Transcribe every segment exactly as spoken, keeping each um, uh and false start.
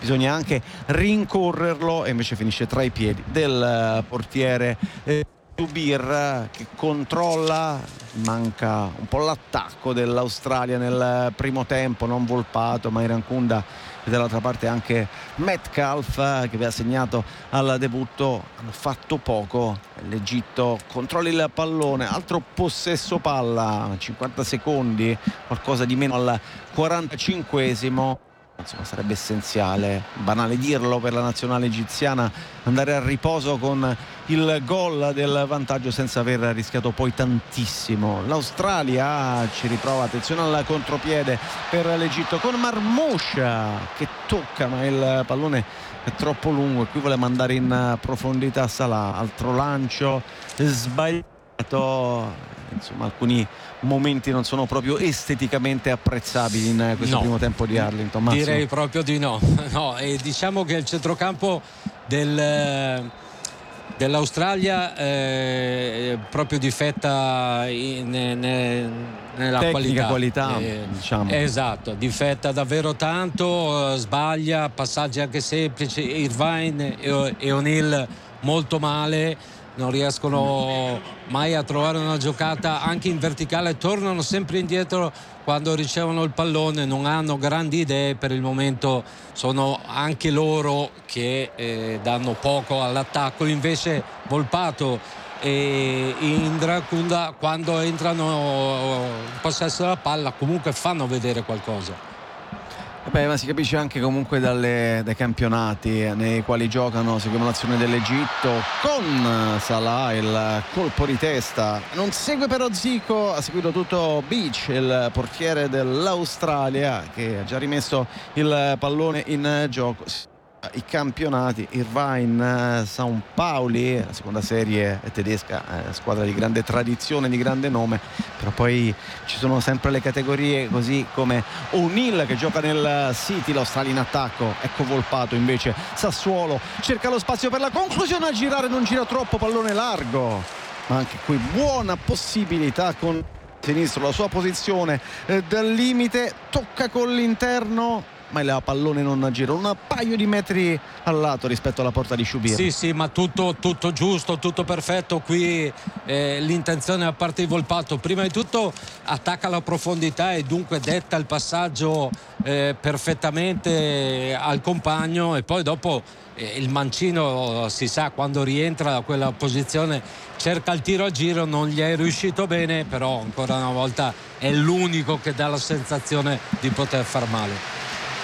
bisogna anche rincorrerlo, e invece finisce tra i piedi del portiere eh, Shubir, che controlla. Manca un po' l'attacco dell'Australia nel primo tempo, non Volpato ma Irankunda, e dall'altra parte anche Metcalf, che aveva segnato al debutto. Hanno fatto poco. L'Egitto controlla il pallone, altro possesso palla, cinquanta secondi, qualcosa di meno al quarantacinquesimo. Insomma, sarebbe essenziale, banale dirlo, per la nazionale egiziana andare a riposo con il gol del vantaggio senza aver rischiato poi tantissimo. L'Australia ci riprova, attenzione al contropiede per l'Egitto con Marmoush che tocca, ma il pallone è troppo lungo e qui vuole mandare in profondità Salah. Altro lancio sbagliato. Insomma, alcuni momenti non sono proprio esteticamente apprezzabili in questo no, primo tempo di Arlington. Massimo. Direi proprio di no, no, e diciamo che il centrocampo del, dell'Australia eh, proprio difetta in, in, nella tecnica, qualità, qualità eh, diciamo. Esatto, difetta davvero tanto, eh, sbaglia passaggi anche semplici. Irvine e, e O'Neill molto male, non riescono mai a trovare una giocata anche in verticale, tornano sempre indietro quando ricevono il pallone, non hanno grandi idee per il momento, sono anche loro che eh, danno poco all'attacco. Invece Volpato e Irankunda, quando entrano in possesso della palla, comunque fanno vedere qualcosa. Beh, ma si capisce anche comunque dalle, dai campionati nei quali giocano. Seguiamo l'azione dell'Egitto con Salah, il colpo di testa non segue però Zico, ha seguito tutto Beach, il portiere dell'Australia, che ha già rimesso il pallone in gioco. I campionati, Irvine, San Pauli, la seconda serie tedesca, eh, squadra di grande tradizione, di grande nome, però poi ci sono sempre le categorie, così come O'Neill che gioca nel City, l'Australia in attacco. Ecco Volpato invece, Sassuolo cerca lo spazio per la conclusione, a girare, non gira troppo, pallone largo, ma anche qui buona possibilità con sinistro, la sua posizione eh, dal limite, tocca con l'interno, ma il pallone non gira, un paio di metri al lato rispetto alla porta di Shubir. Sì, sì, ma tutto, tutto giusto, tutto perfetto. Qui eh, l'intenzione da parte di Volpato, prima di tutto attacca la profondità e dunque detta il passaggio eh, perfettamente al compagno, e poi dopo eh, il mancino, si sa, quando rientra da quella posizione cerca il tiro a giro, non gli è riuscito bene, però ancora una volta è l'unico che dà la sensazione di poter far male.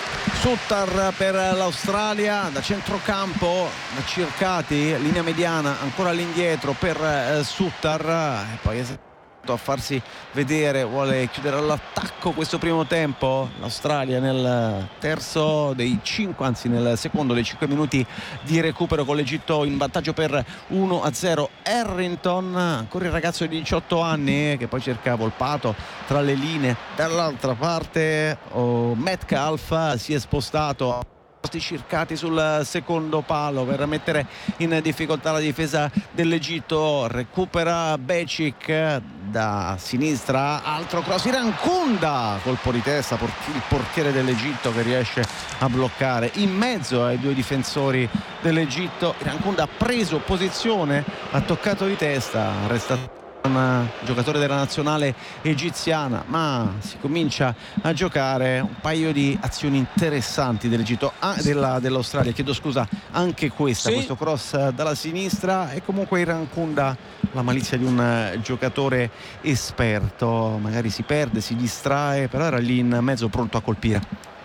Sutter per l'Australia, da centrocampo, cercati, linea mediana, ancora all'indietro per eh, Sutter, e poi è a farsi vedere, vuole chiudere l'attacco questo primo tempo. L'Australia nel terzo dei cinque, anzi nel secondo dei cinque minuti di recupero, con l'Egitto in vantaggio per uno a zero. Harrington, ancora il ragazzo di diciotto anni che poi cerca Volpato tra le linee, dall'altra parte oh, Metcalf si è spostato, cercati sul secondo palo per mettere in difficoltà la difesa dell'Egitto. Recupera Becic da sinistra, altro cross, Irankunda, colpo di testa, il portiere dell'Egitto che riesce a bloccare in mezzo ai due difensori dell'Egitto. Irankunda ha preso posizione, ha toccato di testa, resta un giocatore della nazionale egiziana, ma si comincia a giocare. Un paio di azioni interessanti dell'Egitto, ah, della, dell'Australia, chiedo scusa, anche questa, sì. Questo cross dalla sinistra, e comunque Irankunda, la malizia di un giocatore esperto, magari si perde, si distrae, però era lì in mezzo pronto a colpire.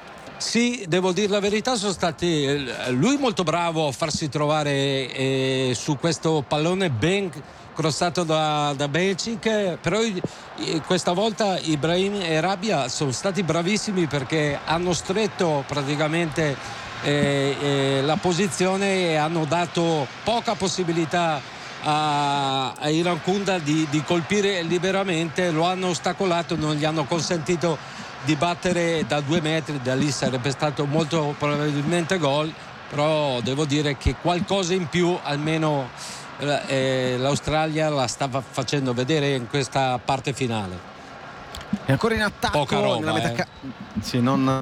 Sì, devo dire la verità, sono stati lui molto bravo a farsi trovare eh, su questo pallone ben crossato da, da Becic, però questa volta Ibrahim e Rabia sono stati bravissimi perché hanno stretto praticamente eh, eh, la posizione e hanno dato poca possibilità a, a Irankunda di, di colpire liberamente, lo hanno ostacolato, non gli hanno consentito di battere da due metri, da lì sarebbe stato molto probabilmente gol, però devo dire che qualcosa in più almeno eh, l'Australia la stava facendo vedere in questa parte finale. È ancora in attacco, poca roba, nella metà eh. ca- sì, non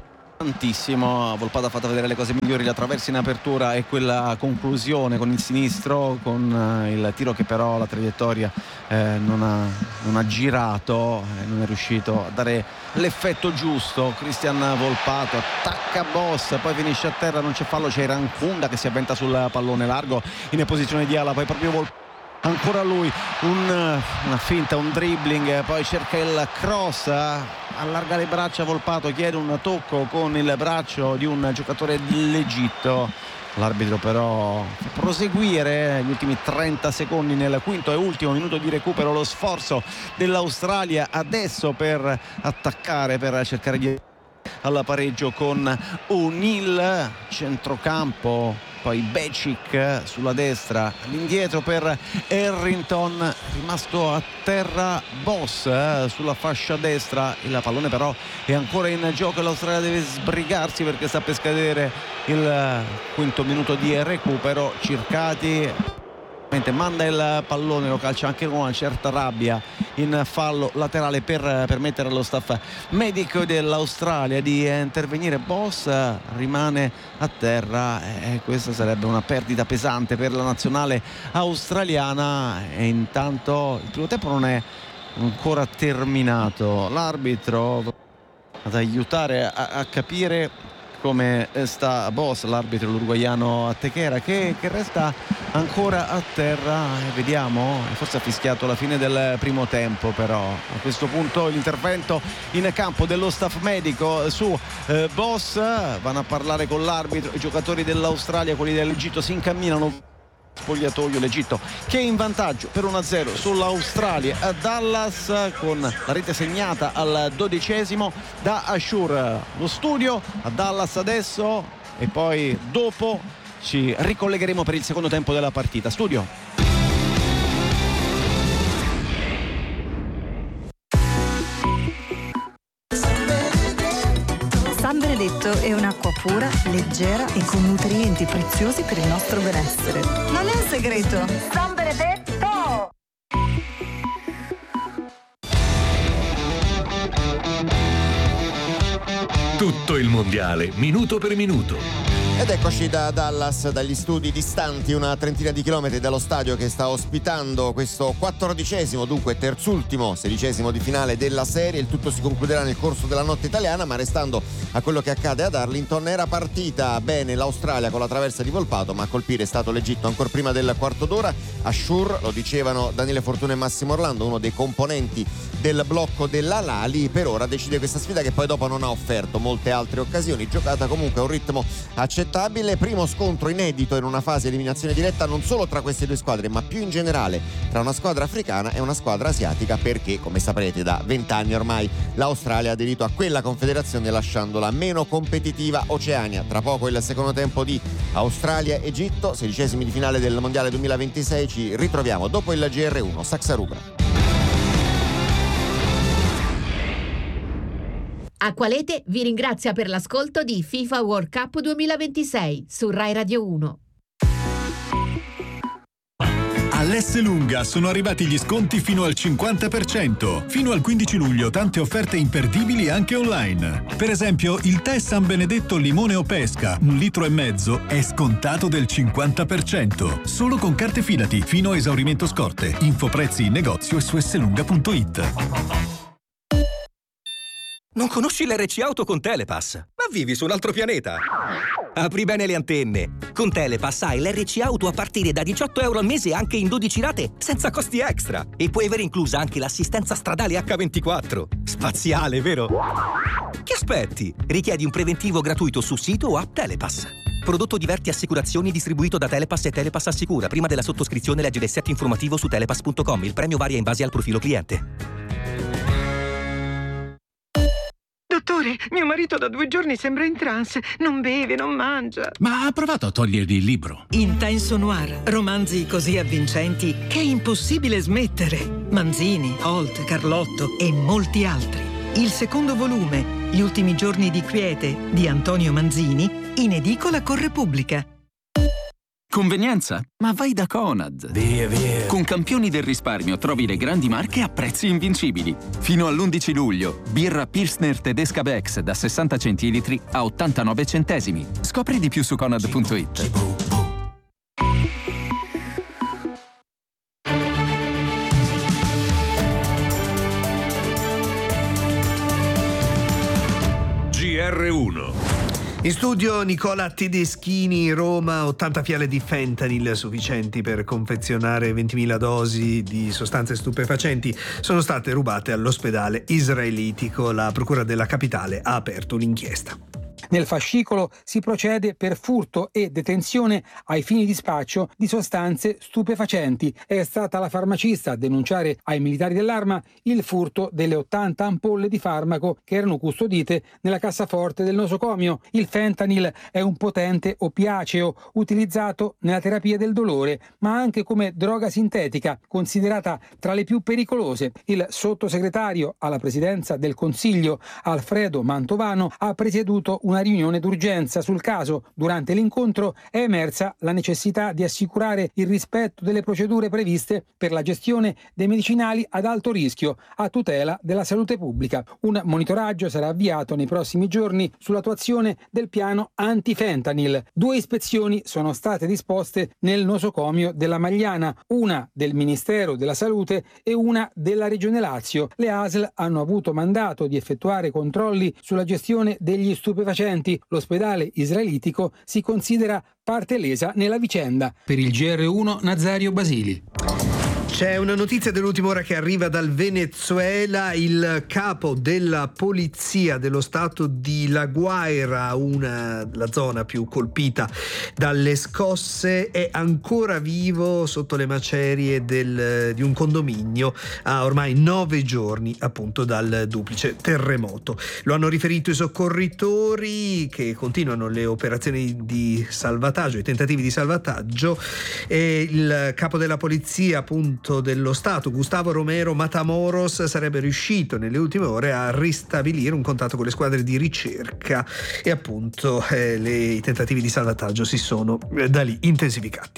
tantissimo. Volpato ha fatto vedere le cose migliori, la traversa in apertura e quella conclusione con il sinistro, con il tiro che però la traiettoria eh, non, ha, non ha girato, eh, non è riuscito a dare l'effetto giusto. Cristian Volpato attacca Boss, poi finisce a terra, non c'è fallo, c'è Rancunda che si avventa sul pallone largo in posizione di ala, poi proprio Volpato, ancora lui, un, una finta, un dribbling, poi cerca il cross, allarga le braccia Volpato, chiede un tocco con il braccio di un giocatore dell'Egitto. L'arbitro però fa proseguire gli ultimi trenta secondi nel quinto e ultimo minuto di recupero, lo sforzo dell'Australia adesso per attaccare, per cercare di al pareggio con O'Neill, centrocampo, poi Becic sulla destra, all'indietro per Harrington, rimasto a terra Boss eh, sulla fascia destra, il pallone però è ancora in gioco e l'Australia deve sbrigarsi perché sta per scadere il quinto minuto di recupero. Circati manda il pallone, lo calcia anche con una certa rabbia in fallo laterale per permettere allo staff medico dell'Australia di intervenire. Boss rimane a terra e questa sarebbe una perdita pesante per la nazionale australiana. E intanto il primo tempo non è ancora terminato, l'arbitro ad aiutare a, a capire come sta Boss, l'arbitro l'uruguaiano Tequera che, che resta ancora a terra e vediamo, forse ha fischiato la fine del primo tempo, però a questo punto l'intervento in campo dello staff medico su eh, Boss, vanno a parlare con l'arbitro, i giocatori dell'Australia, quelli dell'Egitto si incamminano spogliatoio, l'Egitto che è in vantaggio per uno a zero sull'Australia a Dallas, con la rete segnata al dodicesimo da Ashur. Lo studio a Dallas adesso e poi dopo ci ricollegheremo per il secondo tempo della partita. Studio. San Benedetto è un'acqua pura, leggera e con nutrienti preziosi per il nostro benessere. Non è un segreto. San Benedetto! Tutto il mondiale, minuto per minuto. Ed eccoci da Dallas, dagli studi distanti una trentina di chilometri dallo stadio che sta ospitando questo quattordicesimo, dunque terzultimo, sedicesimo di finale della serie. Il tutto si concluderà nel corso della notte italiana, ma restando a quello che accade ad Arlington, era partita bene l'Australia con la traversa di Volpato, ma a colpire è stato l'Egitto ancora prima del quarto d'ora. Ashur, lo dicevano Daniele Fortuna e Massimo Orlando, uno dei componenti del blocco dell'Al-Ahly, per ora decide questa sfida che poi dopo non ha offerto molte altre occasioni, giocata comunque a un ritmo accettabile. Primo scontro inedito in una fase di eliminazione diretta non solo tra queste due squadre, ma più in generale tra una squadra africana e una squadra asiatica, perché come saprete da vent'anni ormai l'Australia ha aderito a quella confederazione lasciando la meno competitiva Oceania. Tra poco il secondo tempo di Australia-Egitto, sedicesimi di finale del mondiale duemilaventisei. Ci ritroviamo dopo il G R uno. Saxa Rubra. Acqualete vi ringrazia per l'ascolto di FIFA World Cup duemilaventisei su Rai Radio uno. All'Esselunga sono arrivati gli sconti fino al cinquanta per cento. Fino al quindici luglio tante offerte imperdibili anche online. Per esempio il tè San Benedetto limone o pesca, un litro e mezzo, è scontato del cinquanta per cento. Solo con carte Fidati, fino a esaurimento scorte. Info prezzi in negozio e su esselunga punto it. Non conosci l'R C Auto con Telepass? Ma vivi su un altro pianeta! Apri bene le antenne! Con Telepass hai l'R C Auto a partire da diciotto euro al mese anche in dodici rate, senza costi extra! E puoi avere inclusa anche l'assistenza stradale acca ventiquattro. Spaziale, vero? Che aspetti? Richiedi un preventivo gratuito su sito o app Telepass. Prodotto Diverti Assicurazioni distribuito da Telepass e Telepass Assicura. Prima della sottoscrizione leggi l'assetto informativo su telepass punto com. Il premio varia in base al profilo cliente. Dottore, mio marito da due giorni sembra in trance, non beve, non mangia. Ma ha provato a togliergli il libro? Intenso noir, romanzi così avvincenti che è impossibile smettere. Manzini, Holt, Carlotto e molti altri. Il secondo volume, Gli ultimi giorni di quiete, di Antonio Manzini, in edicola con Repubblica. Convenienza? Ma vai da Conad. Via, via. Con campioni del risparmio trovi le grandi marche a prezzi invincibili. Fino all'undici luglio, birra Pilsner tedesca Bex da sessanta centilitri a ottantanove centesimi. Scopri di più su conad punto it. G R uno. In studio Nicola Tedeschini, Roma. Ottanta fiale di fentanyl sufficienti per confezionare ventimila dosi di sostanze stupefacenti sono state rubate all'ospedale israelitico. La procura della capitale ha aperto un'inchiesta. Nel fascicolo si procede per furto e detenzione ai fini di spaccio di sostanze stupefacenti. È stata la farmacista a denunciare ai militari dell'arma il furto delle ottanta ampolle di farmaco che erano custodite nella cassaforte del nosocomio. Il fentanyl è un potente oppiaceo utilizzato nella terapia del dolore, ma anche come droga sintetica, considerata tra le più pericolose. Il sottosegretario alla presidenza del Consiglio, Alfredo Mantovano, ha presieduto una riunione d'urgenza sul caso. Durante l'incontro è emersa la necessità di assicurare il rispetto delle procedure previste per la gestione dei medicinali ad alto rischio a tutela della salute pubblica. Un monitoraggio sarà avviato nei prossimi giorni sull'attuazione del piano antifentanyl. Due ispezioni sono state disposte nel nosocomio della Magliana, una del Ministero della Salute e una della Regione Lazio. Le A S L hanno avuto mandato di effettuare controlli sulla gestione degli stupefacenti. L'ospedale israelitico si considera parte lesa nella vicenda. Per il G R uno, Nazario Basili. C'è una notizia dell'ultima ora che arriva dal Venezuela. Il capo della polizia dello stato di La Guaira, una, la zona più colpita dalle scosse, è ancora vivo sotto le macerie del, di un condominio a ormai nove giorni appunto dal duplice terremoto. Lo hanno riferito i soccorritori che continuano le operazioni di salvataggio, i tentativi di salvataggio, e il capo della polizia appunto dello Stato, Gustavo Romero Matamoros, sarebbe riuscito nelle ultime ore a ristabilire un contatto con le squadre di ricerca e appunto eh, le, i tentativi di salvataggio si sono eh, da lì intensificati.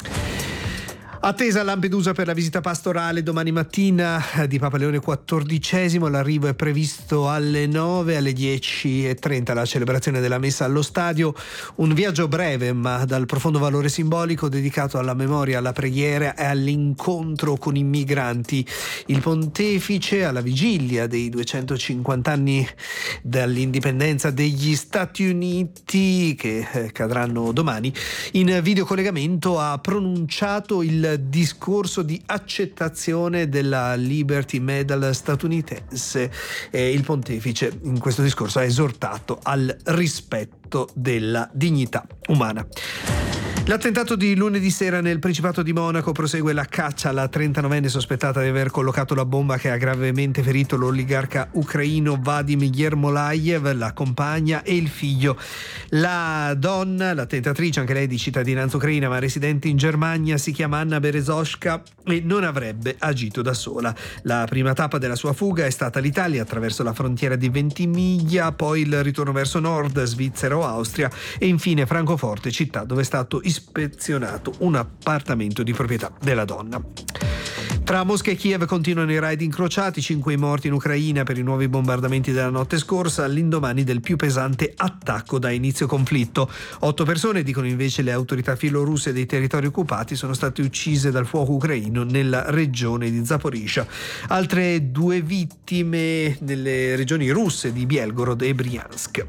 Attesa a Lampedusa per la visita pastorale domani mattina di Papa Leone quattordicesimo. L'arrivo è previsto alle nove, alle dieci e trenta la celebrazione della messa allo stadio. Un viaggio breve ma dal profondo valore simbolico, dedicato alla memoria, alla preghiera e all'incontro con i migranti. Il pontefice, alla vigilia dei duecentocinquanta anni dall'indipendenza degli Stati Uniti, che cadranno domani, in videocollegamento ha pronunciato il discorso di accettazione della Liberty Medal statunitense. E il pontefice in questo discorso ha esortato al rispetto della dignità umana. L'attentato di lunedì sera nel Principato di Monaco. Prosegue la caccia alla trentanovenne sospettata di aver collocato la bomba che ha gravemente ferito l'oligarca ucraino Vadim Yermolayev, la compagna e il figlio. La donna, l'attentatrice, anche lei di cittadinanza ucraina ma residente in Germania, si chiama Anna Berezovska e non avrebbe agito da sola. La prima tappa della sua fuga è stata l'Italia attraverso la frontiera di Ventimiglia, poi il ritorno verso nord, Svizzera o Austria e infine Francoforte, città dove è stato ispezionato un appartamento di proprietà della donna. Tra Mosca e Kiev continuano i raid incrociati, cinque i morti in Ucraina per i nuovi bombardamenti della notte scorsa, all'indomani del più pesante attacco da inizio conflitto. Otto persone, dicono invece le autorità filorusse dei territori occupati, sono state uccise dal fuoco ucraino nella regione di Zaporizhzhia. Altre due vittime nelle regioni russe di Belgorod e Briansk.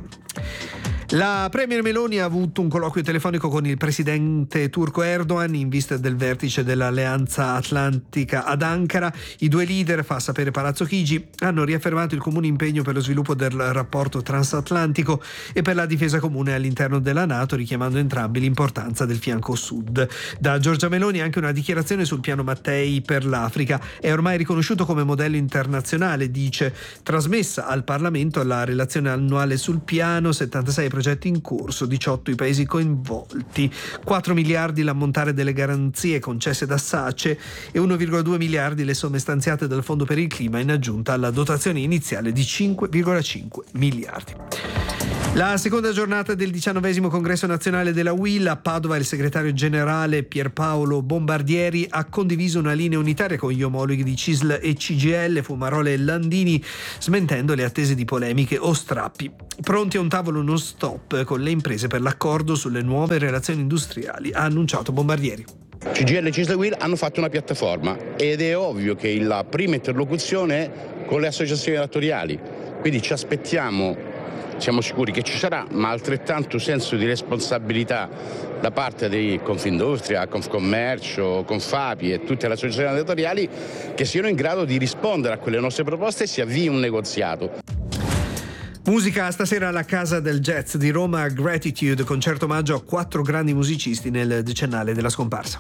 La premier Meloni ha avuto un colloquio telefonico con il presidente turco Erdogan in vista del vertice dell'Alleanza Atlantica ad Ankara. I due leader, fa sapere Palazzo Chigi, hanno riaffermato il comune impegno per lo sviluppo del rapporto transatlantico e per la difesa comune all'interno della NATO, richiamando entrambi l'importanza del fianco sud. Da Giorgia Meloni anche una dichiarazione sul piano Mattei per l'Africa. È ormai riconosciuto come modello internazionale, dice, trasmessa al Parlamento la relazione annuale sul piano, settantasei progetti in corso, diciotto i paesi coinvolti, quattro miliardi l'ammontare delle garanzie concesse da SACE e uno virgola due miliardi le somme stanziate dal Fondo per il Clima in aggiunta alla dotazione iniziale di cinque virgola cinque miliardi. La seconda giornata del diciannovesimo congresso nazionale della U I L a Padova, il segretario generale Pierpaolo Bombardieri ha condiviso una linea unitaria con gli omologhi di C I S L e C G I L, Fumarola e Landini, smentendo le attese di polemiche o strappi. Pronti a un tavolo non stop con le imprese per l'accordo sulle nuove relazioni industriali, ha annunciato Bombardieri. C G I L e C I S L e U I L hanno fatto una piattaforma ed è ovvio che la prima interlocuzione è con le associazioni datoriali, quindi ci aspettiamo. Siamo sicuri che ci sarà, ma altrettanto senso di responsabilità da parte di Confindustria, Confcommercio, Confapi e tutte le associazioni datoriali che siano in grado di rispondere a quelle nostre proposte e si avvii un negoziato. Musica stasera alla Casa del Jazz di Roma, Gratitude, concerto omaggio a quattro grandi musicisti nel decennale della scomparsa.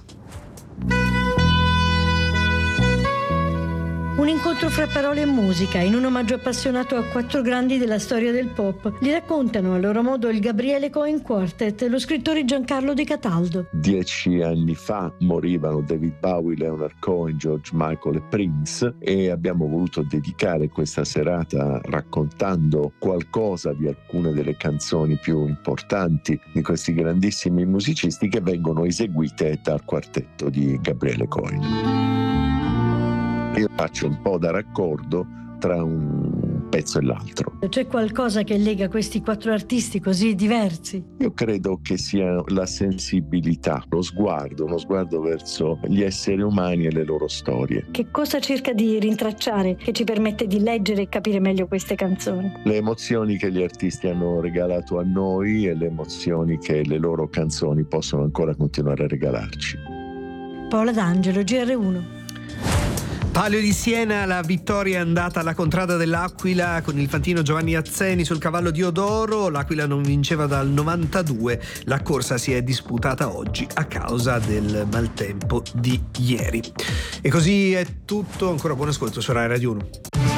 Un incontro fra parole e musica, in un omaggio appassionato a quattro grandi della storia del pop. Li raccontano a loro modo il Gabriele Cohen Quartet e lo scrittore Giancarlo De Cataldo. Dieci anni fa morivano David Bowie, Leonard Cohen, George Michael e Prince, e abbiamo voluto dedicare questa serata raccontando qualcosa di alcune delle canzoni più importanti di questi grandissimi musicisti che vengono eseguite dal quartetto di Gabriele Cohen. Io faccio un po' da raccordo tra un pezzo e l'altro. C'è qualcosa che lega questi quattro artisti così diversi? Io credo che sia la sensibilità, lo sguardo, uno sguardo verso gli esseri umani e le loro storie. Che cosa cerca di rintracciare che ci permette di leggere e capire meglio queste canzoni? Le emozioni che gli artisti hanno regalato a noi e le emozioni che le loro canzoni possono ancora continuare a regalarci. Paola D'Angelo, G R uno. Palio di Siena, la vittoria è andata alla contrada dell'Aquila con il fantino Giovanni Azzeni sul cavallo di Odoro. L'Aquila non vinceva dal novantadue, la corsa si è disputata oggi a causa del maltempo di ieri. E così è tutto, ancora buon ascolto su Rai Radio uno.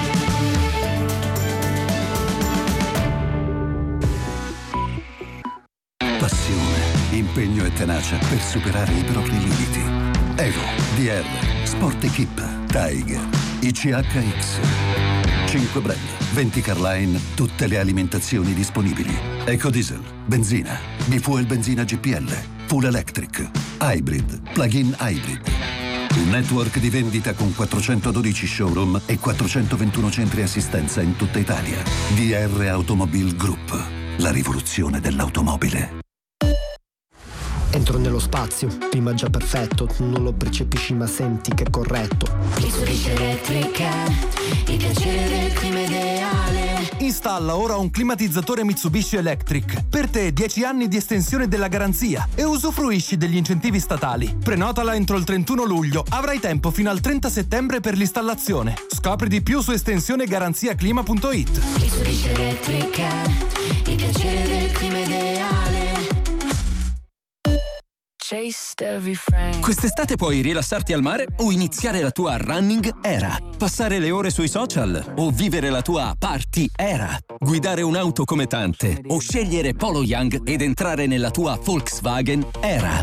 Passione, impegno e tenacia per superare i propri limiti. Evo, D R, Sport Equip, Tiger, I C H X. cinque brand, venti Carline, tutte le alimentazioni disponibili. Ecodiesel, benzina, Bifuel benzina G P L, Full Electric, Hybrid, Plug-in Hybrid. Un network di vendita con quattrocentododici showroom e quattrocentoventuno centri assistenza in tutta Italia. D R Automobile Group, la rivoluzione dell'automobile. Entro nello spazio, clima già perfetto, non lo percepisci ma senti che è corretto. Mitsubishi Elettrica, il piacere del clima ideale. Installa ora un climatizzatore Mitsubishi Electric. Per te dieci anni di estensione della garanzia e usufruisci degli incentivi statali. Prenotala entro il trentuno luglio, avrai tempo fino al trenta settembre per l'installazione. Scopri di più su estensione garanzia clima punto it. Mitsubishi Elettrica, il piacere del clima ideale. Quest'estate puoi rilassarti al mare o iniziare la tua running era. Passare le ore sui social o vivere la tua party era. Guidare un'auto come tante o scegliere Polo Young ed entrare nella tua Volkswagen era.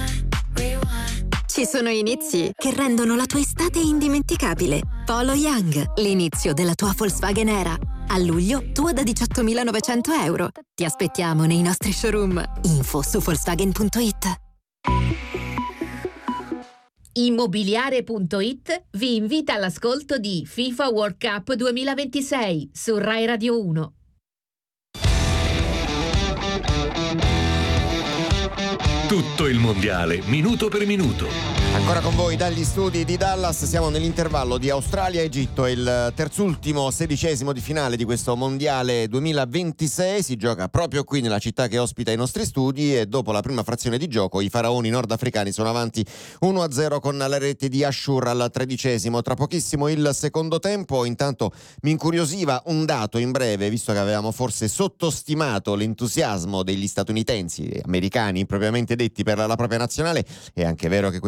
Ci sono inizi che rendono la tua estate indimenticabile. Polo Young, l'inizio della tua Volkswagen era. A luglio, tua da diciottomilanovecento euro. Ti aspettiamo nei nostri showroom. Info su Volkswagen punto it. Immobiliare punto it vi invita all'ascolto di FIFA World Cup duemilaventisei su Rai Radio uno. Tutto il mondiale, minuto per minuto. Ancora con voi dagli studi di Dallas, siamo nell'intervallo di Australia-Egitto, il terzultimo sedicesimo di finale di questo mondiale duemilaventisei, si gioca proprio qui nella città che ospita i nostri studi e dopo la prima frazione di gioco i faraoni nordafricani sono avanti uno a zero con la rete di Ashur al tredicesimo. Tra pochissimo il secondo tempo, intanto mi incuriosiva un dato in breve, visto che avevamo forse sottostimato l'entusiasmo degli statunitensi e americani propriamente detti per la propria nazionale. È anche vero che questo entusiasmo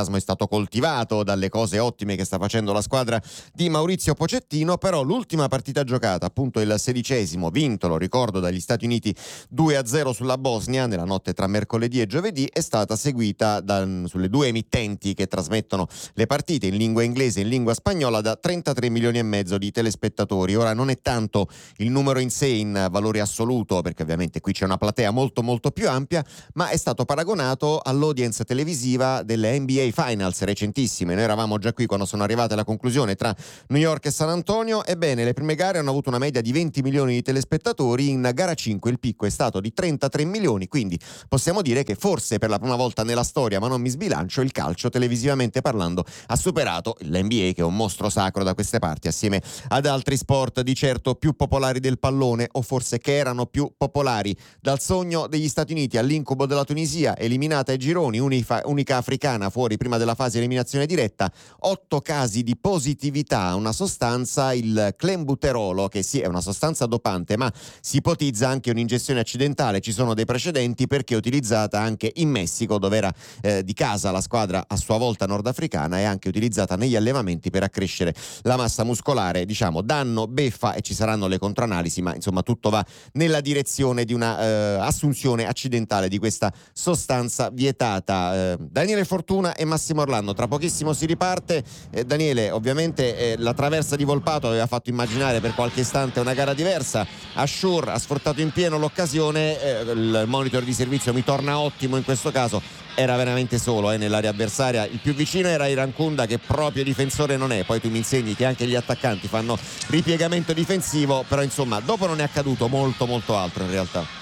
entusiasmo è stato coltivato dalle cose ottime che sta facendo la squadra di Maurizio Pochettino, però l'ultima partita giocata, appunto il sedicesimo, vinto, lo ricordo, dagli Stati Uniti due a zero sulla Bosnia nella notte tra mercoledì e giovedì, è stata seguita da, sulle due emittenti che trasmettono le partite in lingua inglese e in lingua spagnola da trentatré milioni e mezzo di telespettatori. Ora non è tanto il numero in sé in valore assoluto, perché ovviamente qui c'è una platea molto molto più ampia, ma è stato paragonato all'audience televisiva delle N B A Finals recentissime. Noi eravamo già qui quando sono arrivate alla conclusione tra New York e San Antonio. Ebbene, le prime gare hanno avuto una media di venti milioni di telespettatori, in gara cinque il picco è stato di trentatré milioni, quindi possiamo dire che forse per la prima volta nella storia, ma non mi sbilancio, il calcio televisivamente parlando ha superato l'N B A, che è un mostro sacro da queste parti, assieme ad altri sport di certo più popolari del pallone, o forse che erano più popolari. Dal sogno degli Stati Uniti all'incubo della Tunisia, eliminata ai gironi, unica, unica africana fuori prima della fase eliminazione diretta, otto casi di positività, una sostanza, il clenbuterolo, che sì è una sostanza dopante, ma si ipotizza anche un'ingestione accidentale. Ci sono dei precedenti perché è utilizzata anche in Messico, dove era eh, di casa la squadra a sua volta nordafricana, e anche utilizzata negli allevamenti per accrescere la massa muscolare. Diciamo danno, beffa, e ci saranno le controanalisi, ma insomma tutto va nella direzione di una eh, assunzione accidentale di questa sostanza vietata. Eh, Daniele Fortuna e Massimo Orlando, tra pochissimo si riparte. eh, Daniele, ovviamente eh, la traversa di Volpato aveva fatto immaginare per qualche istante una gara diversa. Ashur ha sfruttato in pieno l'occasione, eh, il monitor di servizio mi torna ottimo in questo caso, era veramente solo eh, nell'area avversaria. Il più vicino era Irankunda, che proprio difensore non è, poi tu mi insegni che anche gli attaccanti fanno ripiegamento difensivo, però insomma dopo non è accaduto molto molto altro in realtà.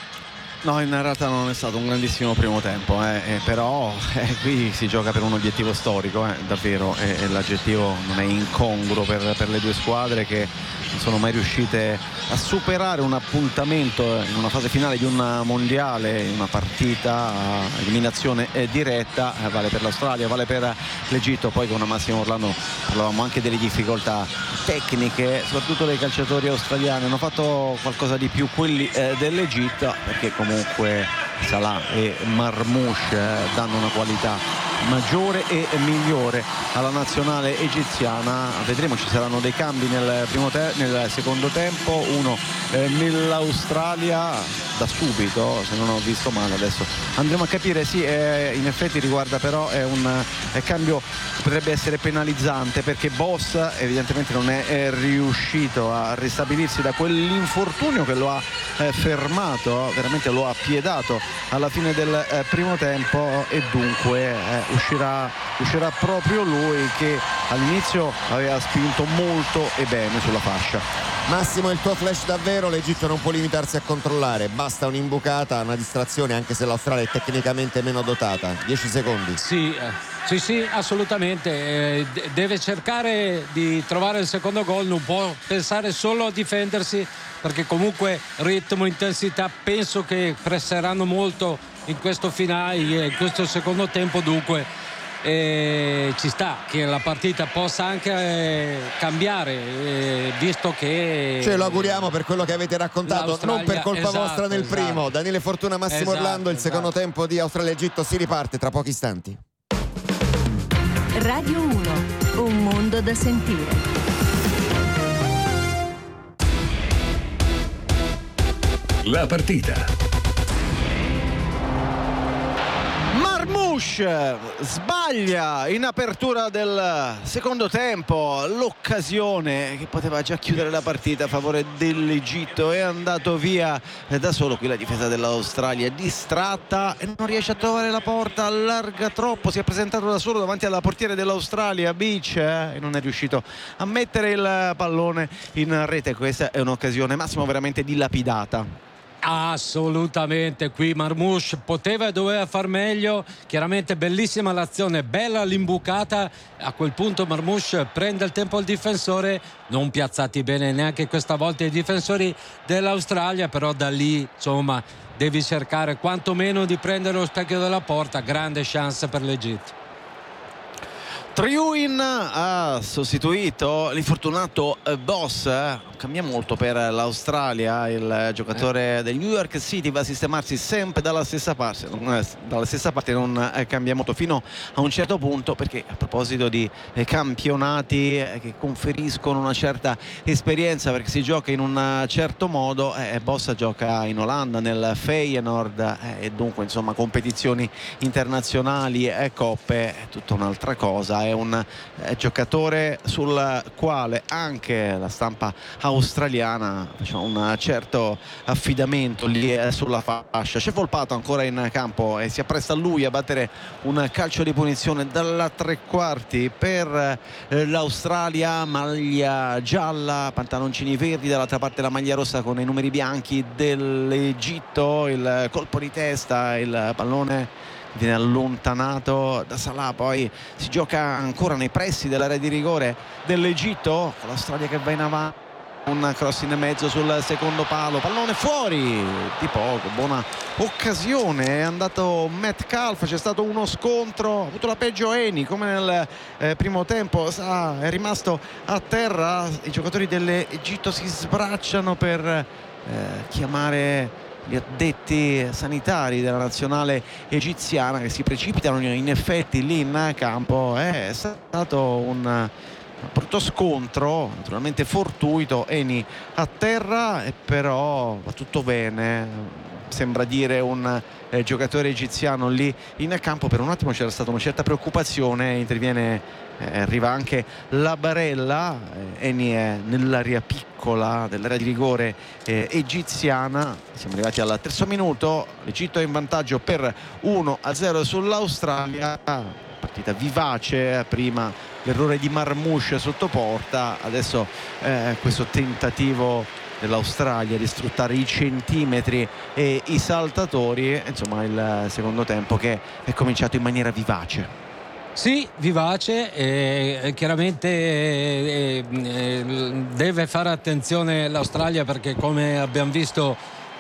No, in realtà non è stato un grandissimo primo tempo, eh, eh, però eh, qui si gioca per un obiettivo storico, eh, davvero, e eh, l'aggettivo non è incongruo per, per le due squadre che non sono mai riuscite a superare un appuntamento in una fase finale di un mondiale, in una partita a eliminazione eh, diretta. eh, vale per l'Australia, vale per l'Egitto. Poi con Massimo Orlando parlavamo anche delle difficoltà tecniche, soprattutto dei calciatori australiani. Hanno fatto qualcosa di più quelli eh, dell'Egitto, perché comunque Comunque Salah e Marmoush danno una qualità maggiore e migliore alla nazionale egiziana. Vedremo, ci saranno dei cambi nel, primo te- nel secondo tempo, uno eh, nell'Australia da subito, se non ho visto male. Adesso andremo a capire. Sì, eh, in effetti riguarda però è un è cambio che potrebbe essere penalizzante, perché Boss evidentemente non è, è riuscito a ristabilirsi da quell'infortunio che lo ha eh, fermato, veramente lo ha piedato alla fine del eh, primo tempo, e dunque eh, uscirà, uscirà proprio lui, che all'inizio aveva spinto molto e bene sulla fascia. Massimo, il tuo flash davvero, l'Egitto non può limitarsi a controllare, basta un'imbucata, una distrazione, anche se l'Australia è tecnicamente meno dotata. dieci secondi. Sì, eh, sì, sì, assolutamente. Eh, deve cercare di trovare il secondo gol, non può pensare solo a difendersi, perché comunque ritmo, intensità, penso che presseranno molto in questo finale, in questo secondo tempo, dunque eh, ci sta che la partita possa anche eh, cambiare, eh, visto che ce lo auguriamo per quello che avete raccontato, non per colpa esatto, vostra nel esatto. primo. Daniele Fortuna, Massimo esatto, Orlando, il secondo esatto. tempo di Australia-Egitto si riparte tra pochi istanti. Radio uno, un mondo da sentire. La partita. Marmoush sbaglia in apertura del secondo tempo, l'occasione che poteva già chiudere la partita a favore dell'Egitto. È andato via da solo, qui la difesa dell'Australia è distratta e non riesce a trovare la porta, allarga troppo, si è presentato da solo davanti alla portiere dell'Australia, Beach, eh, e non è riuscito a mettere il pallone in rete. Questa è un'occasione, Massimo, veramente dilapidata. Assolutamente, qui Marmoush poteva e doveva far meglio. Chiaramente bellissima l'azione, bella l'imbucata. A quel punto Marmoush prende il tempo al difensore, non piazzati bene neanche questa volta i difensori dell'Australia, però da lì insomma devi cercare quantomeno di prendere lo specchio della porta. Grande chance per l'Egitto. Triuin ha sostituito l'infortunato Boss, cambia molto per l'Australia. Il giocatore del New York City va a sistemarsi sempre dalla stessa parte, non, dalla stessa parte non cambia molto fino a un certo punto, perché a proposito di campionati che conferiscono una certa esperienza, perché si gioca in un certo modo, eh, Bossa gioca in Olanda nel Feyenoord, eh, e dunque insomma competizioni internazionali e coppe è tutta un'altra cosa. È un eh, giocatore sul quale anche la stampa australiana faceva un certo affidamento lì eh, sulla fascia. C'è Volpato ancora in campo e si appresta lui a battere un calcio di punizione dalla tre quarti per eh, l'Australia. Maglia gialla, pantaloncini verdi, dall'altra parte la maglia rossa con i numeri bianchi dell'Egitto. Il colpo di testa, il pallone viene allontanato da Salah, poi si gioca ancora nei pressi dell'area di rigore dell'Egitto, con l'Australia che va in avanti. Un cross in mezzo sul secondo palo, pallone fuori di poco, buona occasione, è andato Metcalf, c'è stato uno scontro, ha avuto la peggio Eni come nel eh, primo tempo, sa, è rimasto a terra. I giocatori dell'Egitto si sbracciano per eh, chiamare gli addetti sanitari della nazionale egiziana, che si precipitano in effetti lì in campo. È stato un brutto scontro, naturalmente fortuito. Eni a terra, e però va tutto bene, sembra dire un eh, giocatore egiziano lì in campo. Per un attimo c'era stata una certa preoccupazione, interviene, eh, arriva anche la barella, eh, Eni è nell'area piccola dell'area di rigore eh, egiziana. Siamo arrivati al terzo minuto, l'Egitto è in vantaggio per uno a zero sull'Australia. Partita vivace, prima l'errore di Marmoush sotto porta, adesso eh, questo tentativo dell'Australia di sfruttare i centimetri e i saltatori, insomma il secondo tempo che è cominciato in maniera vivace. Sì, vivace, e chiaramente eh, eh, deve fare attenzione l'Australia, perché come abbiamo visto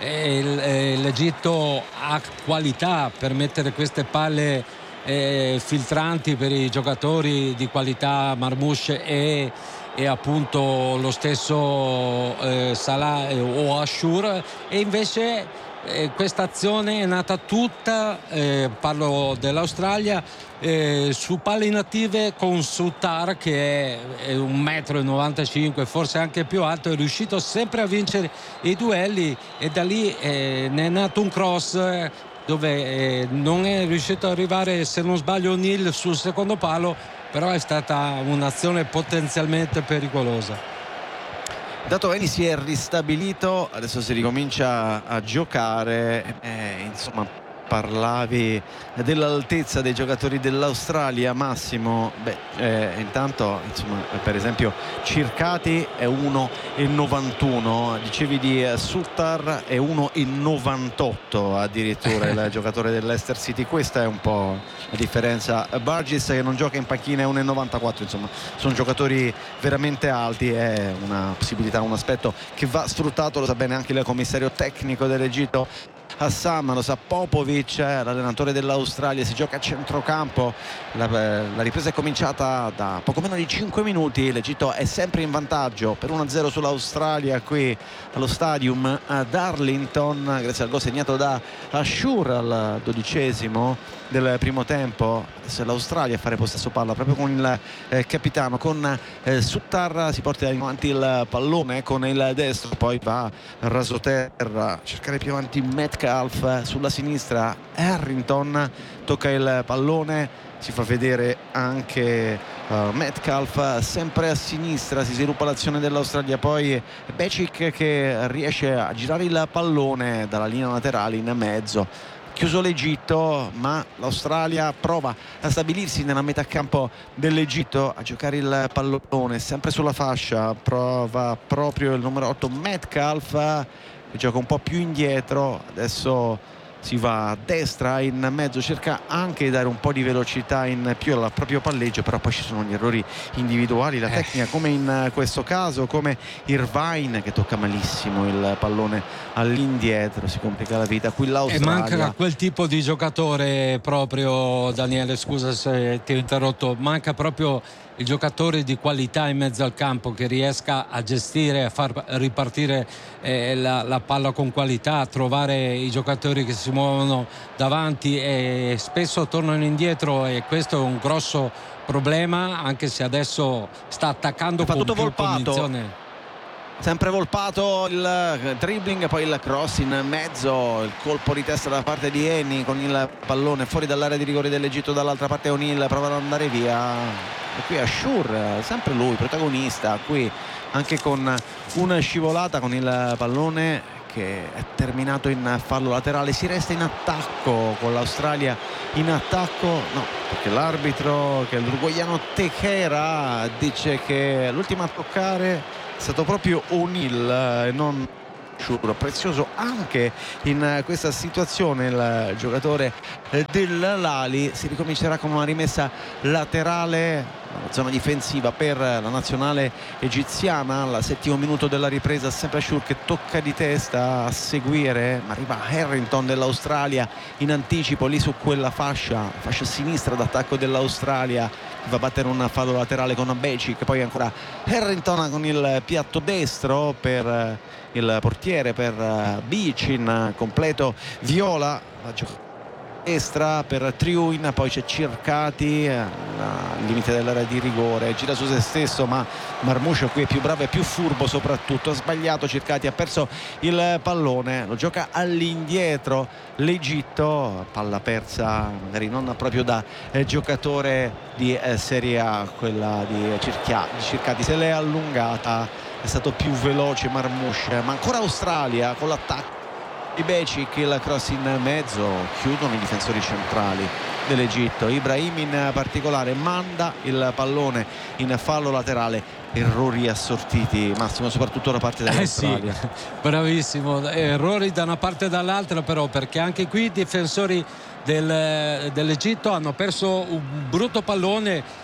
eh, l'Egitto ha qualità per mettere queste palle Eh, filtranti per i giocatori di qualità, Marmoush e, e appunto lo stesso eh, Salah eh, o Ashur, e invece eh, questa azione è nata tutta, eh, parlo dell'Australia, eh, su palle inattive, con Suttar che è, è un metro e novantacinque, forse anche più alto, è riuscito sempre a vincere i duelli, e da lì eh, ne è nato un cross eh, dove eh, non è riuscito ad arrivare, se non sbaglio, O'Neill sul secondo palo, però è stata un'azione potenzialmente pericolosa. Dato Eni si è ristabilito, adesso si ricomincia a giocare, eh, insomma parlavi dell'altezza dei giocatori dell'Australia, Massimo. Beh, eh, intanto insomma, per esempio Circati è uno e novantuno, dicevi di Suttar è uno e novantotto addirittura il giocatore dell'Leicester City. Questa è un po' la differenza. Burgess, che non gioca in panchina, è uno e novantaquattro, insomma sono giocatori veramente alti. È una possibilità, un aspetto che va sfruttato, lo sa bene anche il commissario tecnico dell'Egitto Assam, lo sa Popovic, l'allenatore dell'Australia. Si gioca a centrocampo, la, la ripresa è cominciata da poco meno di cinque minuti, l'Egitto è sempre in vantaggio per uno a zero sull'Australia qui allo stadium ad Arlington, grazie al gol segnato da Ashur al dodicesimo del primo tempo. Adesso è l'Australia a fare possesso palla proprio con il eh, capitano, con eh, Suttar, si porta avanti il pallone con il destro, poi va rasoterra a cercare più avanti Metcalf sulla sinistra. Harrington tocca il pallone, si fa vedere anche uh, Metcalf sempre a sinistra, si sviluppa l'azione dell'Australia, poi Becic che riesce a girare il pallone dalla linea laterale in mezzo. Chiuso l'Egitto, ma l'Australia prova a stabilirsi nella metà campo dell'Egitto, a giocare il pallone sempre sulla fascia. Prova proprio il numero otto Metcalf, che gioca un po' più indietro, adesso si va a destra in mezzo, cerca anche di dare un po' di velocità in più al proprio palleggio, però poi ci sono gli errori individuali, la tecnica, come in questo caso, come Irvine che tocca malissimo il pallone all'indietro, si complica la vita qui l'Australia. E manca quel tipo di giocatore proprio, Daniele, scusa se ti ho interrotto, manca proprio il giocatore di qualità in mezzo al campo che riesca a gestire, a far ripartire eh, la, la palla con qualità, a trovare i giocatori che si muovono davanti e spesso tornano indietro, e questo è un grosso problema, anche se adesso sta attaccando con più Volpato. convinzione. Sempre Volpato, il dribbling, poi il cross in mezzo, il colpo di testa da parte di Eni con il pallone fuori dall'area di rigore dell'Egitto, dall'altra parte O'Neill prova ad andare via, e qui Ashour, sempre lui protagonista, qui anche con una scivolata con il pallone che è terminato in fallo laterale. Si resta in attacco con l'Australia, in attacco no, perché l'arbitro, che è l'uruguaiano Tejera, dice che l'ultima a toccare è stato proprio O'Neill e non Ashour. Prezioso anche in questa situazione il giocatore dell'Al-Ahly. Si ricomincerà con una rimessa laterale nella zona difensiva per la nazionale egiziana al settimo minuto della ripresa. Sempre Ashour che tocca di testa a seguire, ma arriva Harrington dell'Australia in anticipo lì su quella fascia fascia sinistra d'attacco dell'Australia, va a battere un fallo laterale con Becic, poi ancora Harrington con il piatto destro per il portiere, per Bicin, completo viola la giocata destra per Triuin, poi c'è Circati al limite dell'area di rigore, gira su se stesso, ma Marmouche qui è più bravo e più furbo, soprattutto ha sbagliato Circati, ha perso il pallone, lo gioca all'indietro l'Egitto, palla persa magari non proprio da eh, giocatore di eh, Serie A, quella di, Circhia, di Circati se l'è allungata, è stato più veloce Marmouche, ma ancora Australia con l'attacco di Becic, il cross in mezzo, chiudono i difensori centrali dell'Egitto. Ibrahim in particolare manda il pallone in fallo laterale, errori assortiti, Massimo, soprattutto da parte dell'Australia. Eh sì, bravissimo, errori da una parte e dall'altra, però, perché anche qui i difensori del, dell'Egitto hanno perso un brutto pallone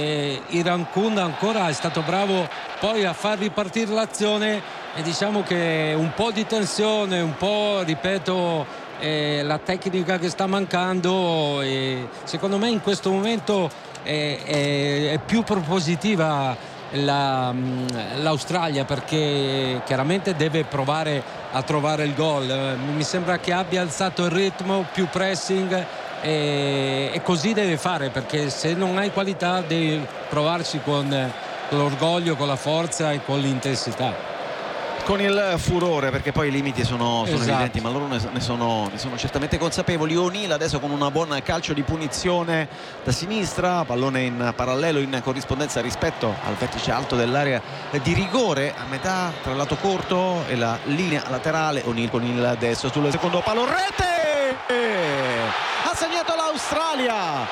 e Irankunda ancora è stato bravo poi a far ripartire l'azione, e diciamo che un po' di tensione, un po', ripeto, eh, la tecnica che sta mancando, e secondo me in questo momento è, è, è più propositiva la, l'Australia, perché chiaramente deve provare a trovare il gol. Mi sembra che abbia alzato il ritmo, più pressing, e, e così deve fare, perché se non hai qualità devi provarci con l'orgoglio, con la forza e con l'intensità, con il furore, perché poi i limiti sono, sono esatto. evidenti, ma loro ne, ne, sono, ne sono certamente consapevoli. O'Neill adesso con una buona calcio di punizione da sinistra, pallone in parallelo in corrispondenza rispetto al vertice alto dell'area di rigore, a metà tra il lato corto e la linea laterale. O'Neill con il destro sul secondo palo, rete! Ha segnato l'Australia,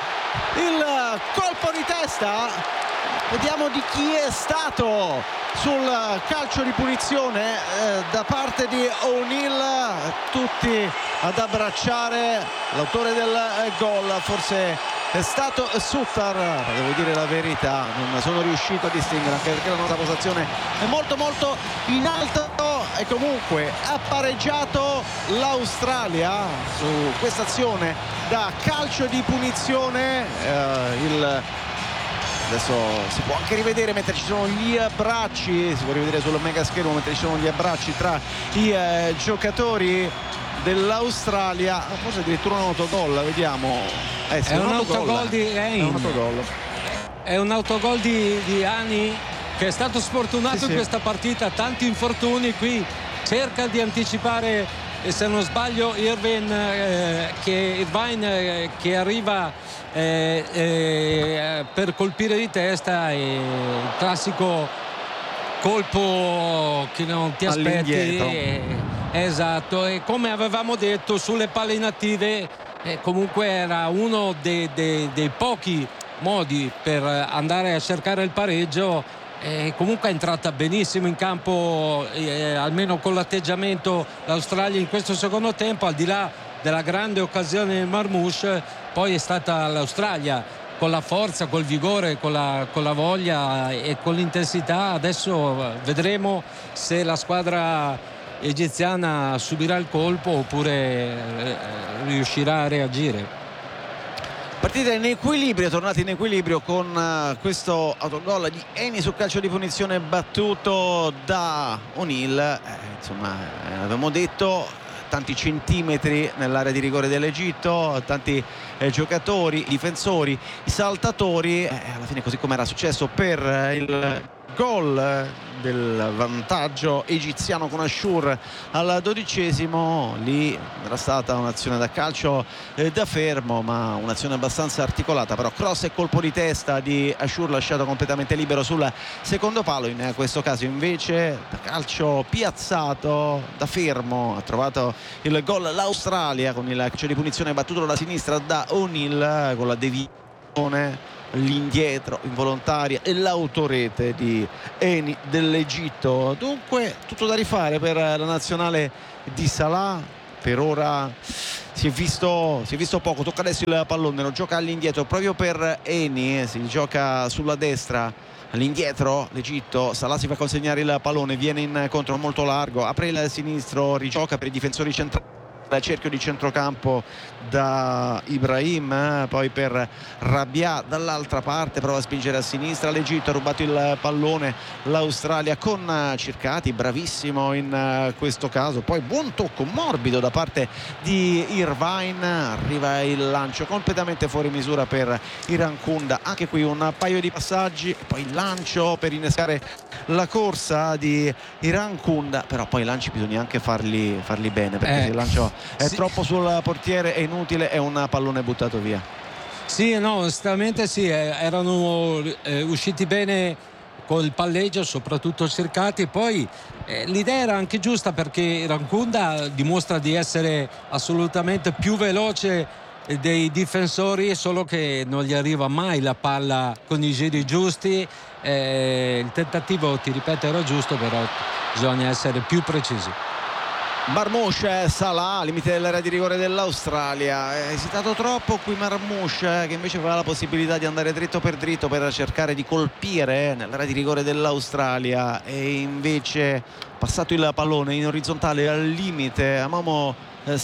il colpo di testa, vediamo di chi è stato sul calcio di punizione eh, da parte di O'Neill, tutti ad abbracciare l'autore del eh, gol, forse è stato Sutter, devo dire la verità, non sono riuscito a distinguere, anche perché la nostra posazione è molto molto in alto, e comunque ha pareggiato l'Australia su questa azione da calcio di punizione. eh, il Adesso si può anche rivedere mentre ci sono gli abbracci, si può rivedere sul mega schermo mentre ci sono gli abbracci tra i eh, giocatori dell'Australia, forse addirittura un autogol, vediamo. Eh sì, è un, un autogol, autogol di è un autogol. È un autogol di, di Ani, che è stato sfortunato sì, in sì. questa partita, tanti infortuni, qui cerca di anticipare, e se non sbaglio Irvine, eh, che, Irvine eh, che arriva eh, eh, per colpire di testa, e il classico colpo che non ti aspetti, eh, esatto, e come avevamo detto sulle palle inattive, eh, comunque era uno dei, dei, dei pochi modi per andare a cercare il pareggio. E comunque è entrata benissimo in campo, eh, almeno con l'atteggiamento, l'Australia in questo secondo tempo, al di là della grande occasione di Marmouche. Poi è stata l'Australia con la forza, col vigore, con la, con la voglia e con l'intensità. Adesso vedremo se la squadra egiziana subirà il colpo oppure eh, riuscirà a reagire. Partita in equilibrio, tornati in equilibrio con uh, questo autogol di Eni su calcio di punizione battuto da O'Neill. Eh, insomma, eh, avevamo detto, tanti centimetri nell'area di rigore dell'Egitto, tanti eh, giocatori, difensori, saltatori. Eh, alla fine, così come era successo per eh, il gol del vantaggio egiziano con Ashour al dodicesimo, lì era stata un'azione da calcio eh, da fermo, ma un'azione abbastanza articolata. Però cross e colpo di testa di Ashour lasciato completamente libero sul secondo palo. In questo caso invece da calcio piazzato da fermo ha trovato il gol l'Australia con il calcio di punizione battuto dalla sinistra da O'Neill con la deviazione, l'indietro involontaria e l'autorete di Eni dell'Egitto. Dunque tutto da rifare per la nazionale di Salah. Per ora si è visto, si è visto poco. Tocca adesso il pallone, lo gioca all'indietro proprio per Eni, si gioca sulla destra all'indietro l'Egitto. Salah si fa consegnare il pallone, viene in contro molto largo, apre il sinistro, rigioca per i difensori centrali, cerchio di centrocampo da Ibrahim, eh, poi per Rabiat dall'altra parte, prova a spingere a sinistra l'Egitto, ha rubato il pallone l'Australia con Circati, bravissimo in uh, questo caso, poi buon tocco morbido da parte di Irvine, arriva il lancio completamente fuori misura per Irankunda, anche qui un paio di passaggi, poi il lancio per innescare la corsa di Irankunda, però poi i lanci bisogna anche farli, farli bene, perché eh. se il lancio è sì. troppo sul portiere è inutile, è un pallone buttato via. Sì, no, onestamente sì, eh, erano eh, usciti bene col palleggio, soprattutto Cercati. Poi eh, l'idea era anche giusta, perché Irankunda dimostra di essere assolutamente più veloce dei difensori, solo che non gli arriva mai la palla con i giri giusti. Eh, il tentativo, ti ripeto, era giusto, però bisogna essere più precisi. Marmoush, Salah, limite dell'area di rigore dell'Australia, è esitato troppo qui Marmoush, che invece aveva la possibilità di andare dritto per dritto per cercare di colpire nell'area di rigore dell'Australia, e invece passato il pallone in orizzontale al limite. Amamo eh,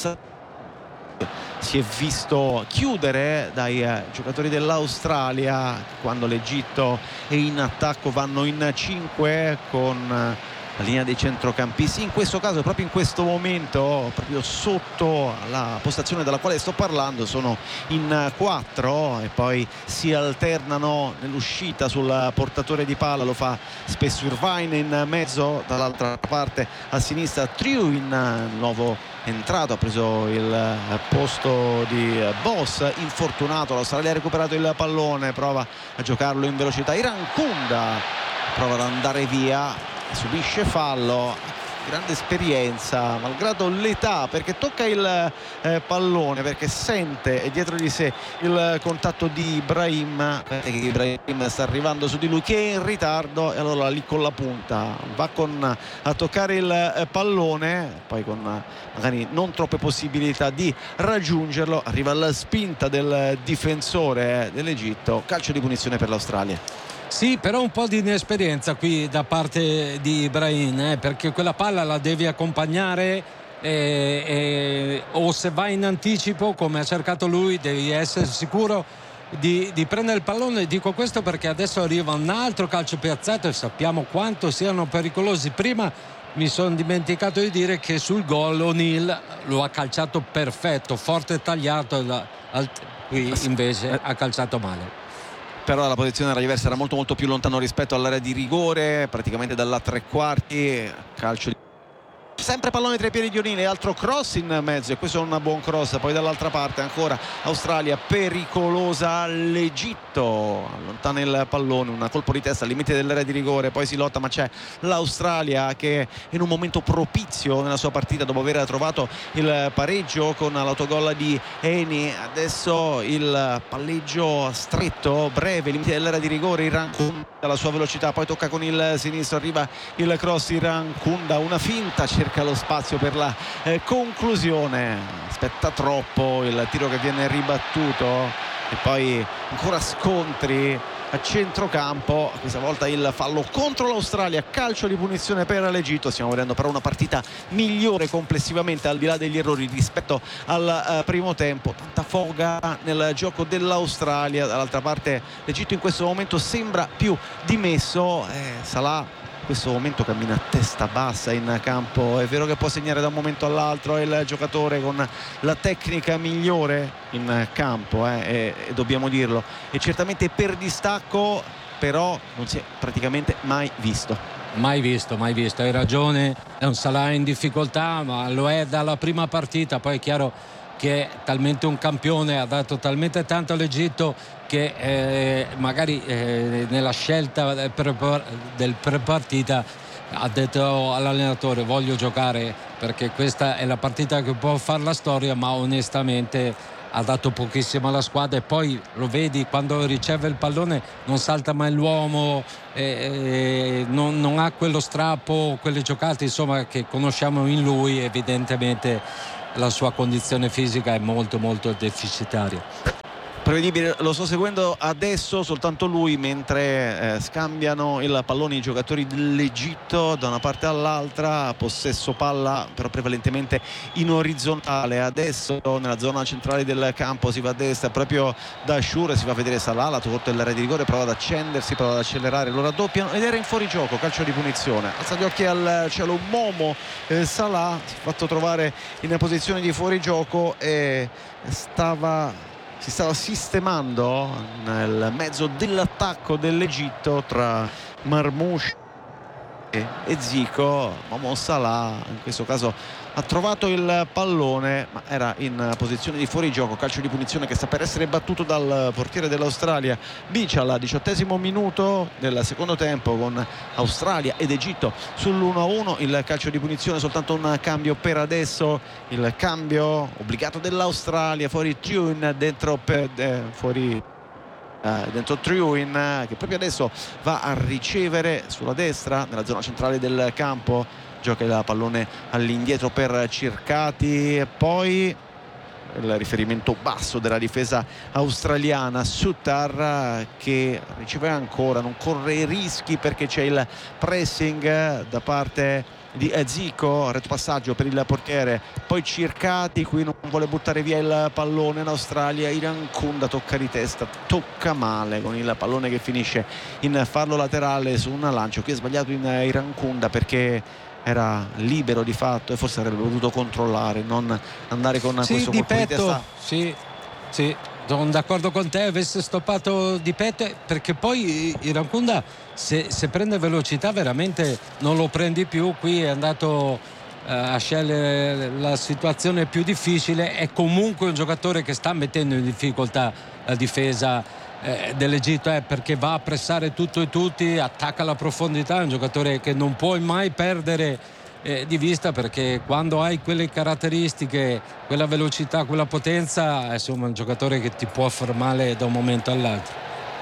si è visto chiudere dai eh, giocatori dell'Australia. Quando l'Egitto è in attacco vanno in cinque con eh, la linea dei centrocampisti, in questo caso proprio in questo momento, proprio sotto la postazione dalla quale sto parlando, sono in quattro e poi si alternano nell'uscita sul portatore di palla. Lo fa spesso Irvine in mezzo, dall'altra parte a sinistra Triuin, nuovo entrato, ha preso il posto di Boss, infortunato. L'Australia ha recuperato il pallone, prova a giocarlo in velocità. Irankunda prova ad andare via, subisce fallo, grande esperienza malgrado l'età, perché tocca il eh, pallone, perché sente dietro di sé il contatto di Ibrahim, che Ibrahim sta arrivando su di lui che è in ritardo, e allora lì con la punta va con a toccare il eh, pallone, poi con magari non troppe possibilità di raggiungerlo, arriva alla spinta del difensore dell'Egitto, calcio di punizione per l'Australia. Sì, però un po' di inesperienza qui da parte di Ibrahim, eh, perché quella palla la devi accompagnare eh, eh, o se vai in anticipo come ha cercato lui devi essere sicuro di, di prendere il pallone. Dico questo perché adesso arriva un altro calcio piazzato e sappiamo quanto siano pericolosi. Prima mi sono dimenticato di dire che sul gol O'Neill lo ha calciato perfetto, forte e tagliato, da, al, qui invece ha calciato male. Però la posizione era diversa, era molto molto più lontano rispetto all'area di rigore, praticamente dalla tre quarti, calcio di... sempre pallone tra i piedi di O'Neill, altro cross in mezzo, e questo è un buon cross. Poi dall'altra parte ancora Australia pericolosa, l'Egitto allontana il pallone, un colpo di testa al limite dell'area di rigore, poi si lotta, ma c'è l'Australia che è in un momento propizio nella sua partita dopo aver trovato il pareggio con l'autogol di Eni. Adesso il palleggio stretto, breve, limite dell'area di rigore, Irankunda la sua velocità, poi tocca con il sinistro, arriva il cross, Irankunda una finta, cerca lo spazio per la eh, conclusione, aspetta troppo il tiro che viene ribattuto, e poi ancora scontri a centrocampo. Questa volta il fallo contro l'Australia, calcio di punizione per l'Egitto. Stiamo vedendo però una partita migliore complessivamente, al di là degli errori, rispetto al uh, primo tempo. Tanta foga nel gioco dell'Australia. Dall'altra parte l'Egitto in questo momento sembra più dimesso. eh, Salah in questo momento cammina a testa bassa in campo. È vero che può segnare da un momento all'altro, è il giocatore con la tecnica migliore in campo, eh, e, e dobbiamo dirlo, e certamente per distacco, però non si è praticamente mai visto. Mai visto, mai visto, hai ragione. È un Salah in difficoltà, ma lo è dalla prima partita. Poi è chiaro che è talmente un campione, ha dato talmente tanto all'Egitto che eh, magari eh, nella scelta del, pre- del pre-partita ha detto all'allenatore: voglio giocare perché questa è la partita che può fare la storia, ma onestamente ha dato pochissimo alla squadra. E poi lo vedi, quando riceve il pallone non salta mai l'uomo, eh, eh, non, non ha quello strappo, quelle giocate insomma che conosciamo in lui. Evidentemente la sua condizione fisica è molto molto deficitaria. Prevedibile, lo sto seguendo adesso soltanto lui, mentre eh, scambiano il pallone i giocatori dell'Egitto da una parte all'altra, possesso palla però prevalentemente in orizzontale. Adesso nella zona centrale del campo si va a destra proprio da Ashour, si va a vedere Salah, la tocca l'area di rigore, prova ad accendersi, prova ad accelerare, lo raddoppiano ed era in fuorigioco, calcio di punizione. Alza gli occhi al cielo Momo eh, Salah si è fatto trovare in posizione di fuorigioco e stava si stava sistemando nel mezzo dell'attacco dell'Egitto tra Marmoush e Zico. Momo Salah in questo caso ha trovato il pallone, ma era in posizione di fuorigioco. Calcio di punizione che sta per essere battuto dal portiere dell'Australia Bichal al diciottesimo minuto del secondo tempo, con Australia ed Egitto sull'uno a uno. Il calcio di punizione, soltanto un cambio per adesso, il cambio obbligato dell'Australia, fuori Tywin, dentro per, eh, fuori Uh, dentro Tywin, che proprio adesso va a ricevere sulla destra nella zona centrale del campo, gioca il pallone all'indietro per Circati, e poi il riferimento basso della difesa australiana, Sutar, che riceve ancora, non corre rischi perché c'è il pressing da parte di Zico, retropassaggio per il portiere, poi Circati, qui non vuole buttare via il pallone in Australia, Irankunda tocca di testa, tocca male con il pallone che finisce in fallo laterale su un lancio. Qui è sbagliato in Irankunda perché era libero di fatto e forse avrebbe potuto controllare, non andare con sì, questo di colpo di petto, testa. sì, sì, sono d'accordo con te, avesse stoppato di petto, perché poi Irankunda se, se prende velocità veramente non lo prendi più. Qui è andato eh, a scegliere la situazione più difficile. È comunque un giocatore che sta mettendo in difficoltà la difesa eh, dell'Egitto, eh, perché va a pressare tutto e tutti, attacca la profondità. È un giocatore che non puoi mai perdere eh, di vista, perché quando hai quelle caratteristiche, quella velocità, quella potenza, è insomma un giocatore che ti può far male da un momento all'altro.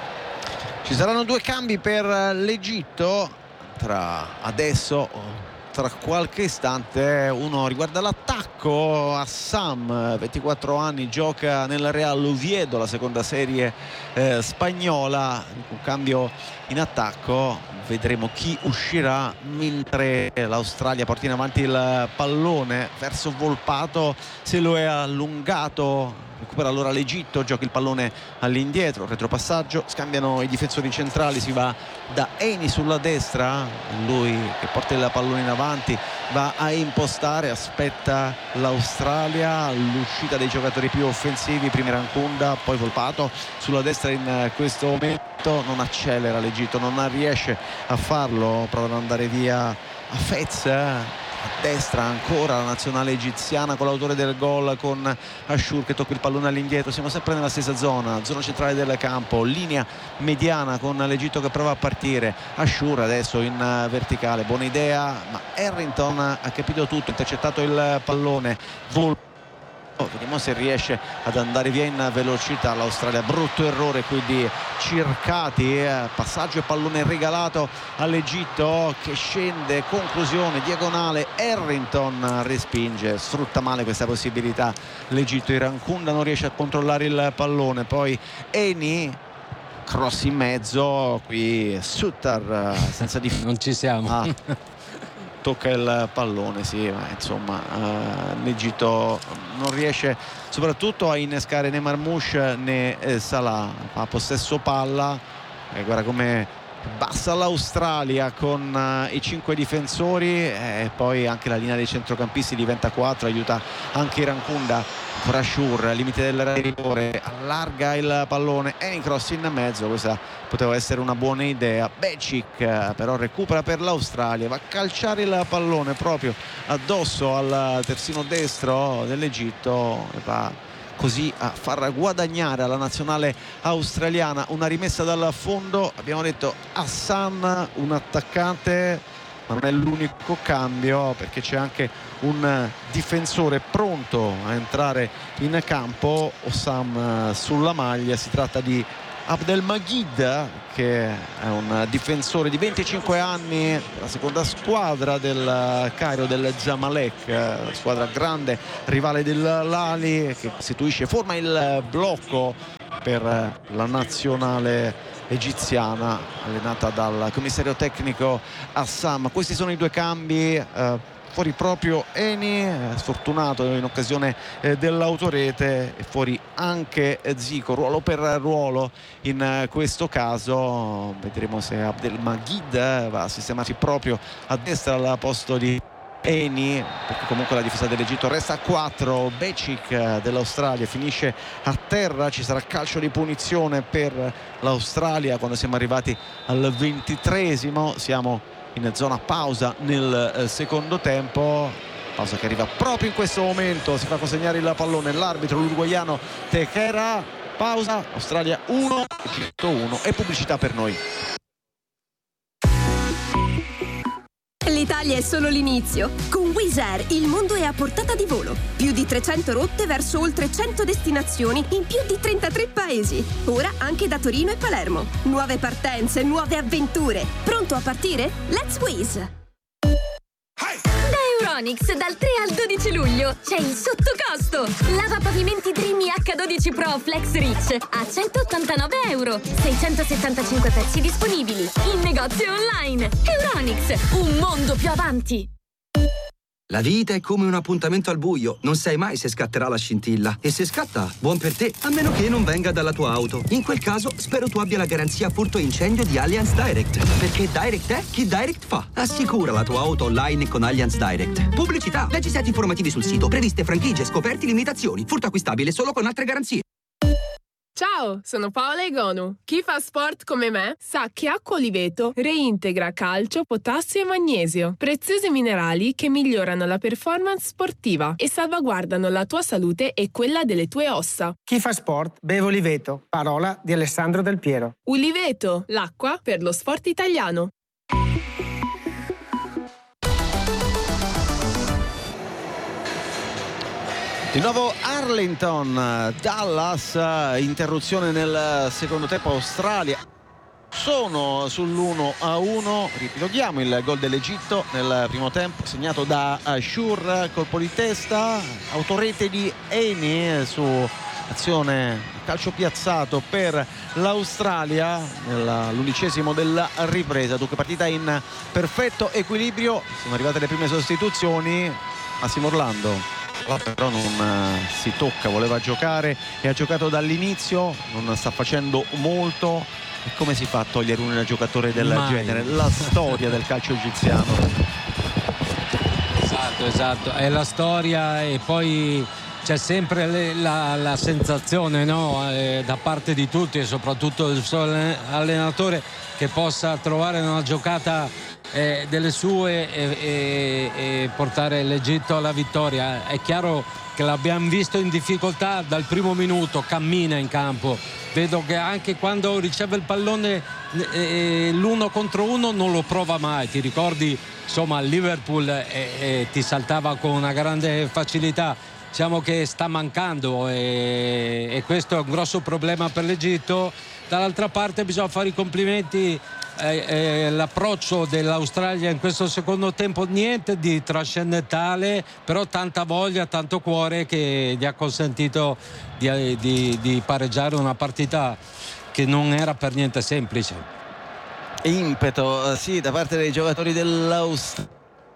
Ci saranno due cambi per l'Egitto tra adesso, tra qualche istante. Uno riguarda l'attacco. Assam, ventiquattro anni, gioca nel Real Oviedo, la seconda serie eh, spagnola. Un cambio in attacco, vedremo chi uscirà, mentre l'Australia porta in avanti il pallone verso Volpato, se lo è allungato. Recupera allora l'Egitto, gioca il pallone all'indietro, retropassaggio, scambiano i difensori centrali, si va da Eni sulla destra, lui che porta il pallone in avanti, va a impostare, aspetta l'Australia, l'uscita dei giocatori più offensivi, prima Irankunda, poi Volpato sulla destra. In questo momento non accelera l'Egitto, non riesce a farlo, prova ad andare via a Fez, a destra ancora la nazionale egiziana con l'autore del gol, con Ashour che tocca il pallone all'indietro. Siamo sempre nella stessa zona, zona centrale del campo, linea mediana con l'Egitto che prova a partire. Ashour adesso in verticale, buona idea, ma Harrington ha capito tutto, intercettato il pallone. Vol- Vediamo se riesce ad andare via in velocità l'Australia. Brutto errore qui di Circati, passaggio e pallone regalato all'Egitto che scende, conclusione diagonale, Harrington respinge, sfrutta male questa possibilità l'Egitto. Irankunda non riesce a controllare il pallone, poi Eni cross in mezzo, qui Sutter senza difesa, non ci siamo. Ah, tocca il pallone, sì, ma insomma uh, l'Egitto non riesce soprattutto a innescare né Marmoush né eh, Salah, fa possesso palla e guarda come bassa l'Australia con uh, i cinque difensori e poi anche la linea dei centrocampisti diventa quattro, aiuta anche Irankunda, ancora Shur, limite del rigore, allarga il pallone e in cross in mezzo, questa poteva essere una buona idea. Becic però recupera per l'Australia, va a calciare il pallone proprio addosso al terzino destro dell'Egitto e va così a far guadagnare alla nazionale australiana una rimessa dal fondo. Abbiamo detto Hassan, un attaccante, ma non è l'unico cambio perché c'è anche un difensore pronto a entrare in campo. Osam sulla maglia, si tratta di Abdelmajid, che è un difensore di venticinque anni, la seconda squadra del Cairo, del Zamalek, la squadra grande rivale dell'Ali, che costituisce, forma il blocco per la nazionale egiziana allenata dal commissario tecnico Assam. Questi sono i due cambi. eh, Fuori proprio Eni, sfortunato in occasione eh, dell'autorete, e fuori anche Zico, ruolo per ruolo in eh, questo caso. Vedremo se Abdelmajid eh, va a sistemarsi proprio a destra al posto di Eni, perché comunque la difesa dell'Egitto resta a quattro. Becic eh, dell'Australia finisce a terra, ci sarà calcio di punizione per l'Australia quando siamo arrivati al ventitreesimo. Siamo in zona pausa nel eh, secondo tempo, pausa che arriva proprio in questo momento, si fa consegnare il pallone l'arbitro l'uruguaiano Tejera. Pausa, Australia uno, Egitto uno e pubblicità per noi. L'Italia è solo l'inizio. Con Wizz Air il mondo è a portata di volo. Più di trecento rotte verso oltre cento destinazioni in più di trentatré paesi. Ora anche da Torino e Palermo. Nuove partenze, nuove avventure. Pronto a partire? Let's Wizz! Da Euronics dal tre al dodici luglio c'è il sottocosto. Lava pavimenti Dreamy acca dodici Pro Flex Rich a centottantanove euro. seicentosettantacinque pezzi disponibili in negozio online. Euronics, un mondo più avanti. La vita è come un appuntamento al buio, non sai mai se scatterà la scintilla. E se scatta, buon per te, a meno che non venga dalla tua auto. In quel caso, spero tu abbia la garanzia furto incendio di Allianz Direct. Perché Direct è chi Direct fa. Assicura la tua auto online con Allianz Direct. Pubblicità, leggi i set informativi sul sito, previste franchigie, scoperti, limitazioni. Furto acquistabile solo con altre garanzie. Ciao, sono Paola Egonu. Chi fa sport come me sa che acqua Oliveto reintegra calcio, potassio e magnesio, preziosi minerali che migliorano la performance sportiva e salvaguardano la tua salute e quella delle tue ossa. Chi fa sport beve Oliveto, parola di Alessandro Del Piero. Oliveto, l'acqua per lo sport italiano. Di nuovo Arlington, Dallas, interruzione nel secondo tempo, Australia sono sull'uno a uno. Ripiloghiamo il gol dell'Egitto nel primo tempo, segnato da Shur, colpo di testa, autorete di Eni su azione calcio piazzato per l'Australia nell'undicesimo della ripresa. Dunque partita in perfetto equilibrio, sono arrivate le prime sostituzioni. Massimo Orlando però non si tocca, voleva giocare e ha giocato dall'inizio, non sta facendo molto. E come si fa a togliere un giocatore del Mai. genere? La storia del calcio egiziano. Esatto, esatto, è la storia e poi c'è sempre le, la, la sensazione, no? eh, da parte di tutti e soprattutto del suo allenatore, che possa trovare una giocata Eh, delle sue e, e, e portare l'Egitto alla vittoria. È chiaro che l'abbiamo visto in difficoltà dal primo minuto, cammina in campo, vedo che anche quando riceve il pallone eh, l'uno contro uno non lo prova mai. Ti ricordi insomma al Liverpool eh, eh, ti saltava con una grande facilità. Diciamo che sta mancando e, e questo è un grosso problema per l'Egitto. Dall'altra parte bisogna fare i complimenti. Eh, eh, l'approccio dell'Australia in questo secondo tempo, niente di trascendentale, però tanta voglia, tanto cuore che gli ha consentito di, di, di pareggiare una partita che che non era per niente semplice. Impeto, sì, da parte dei giocatori dell'Austria.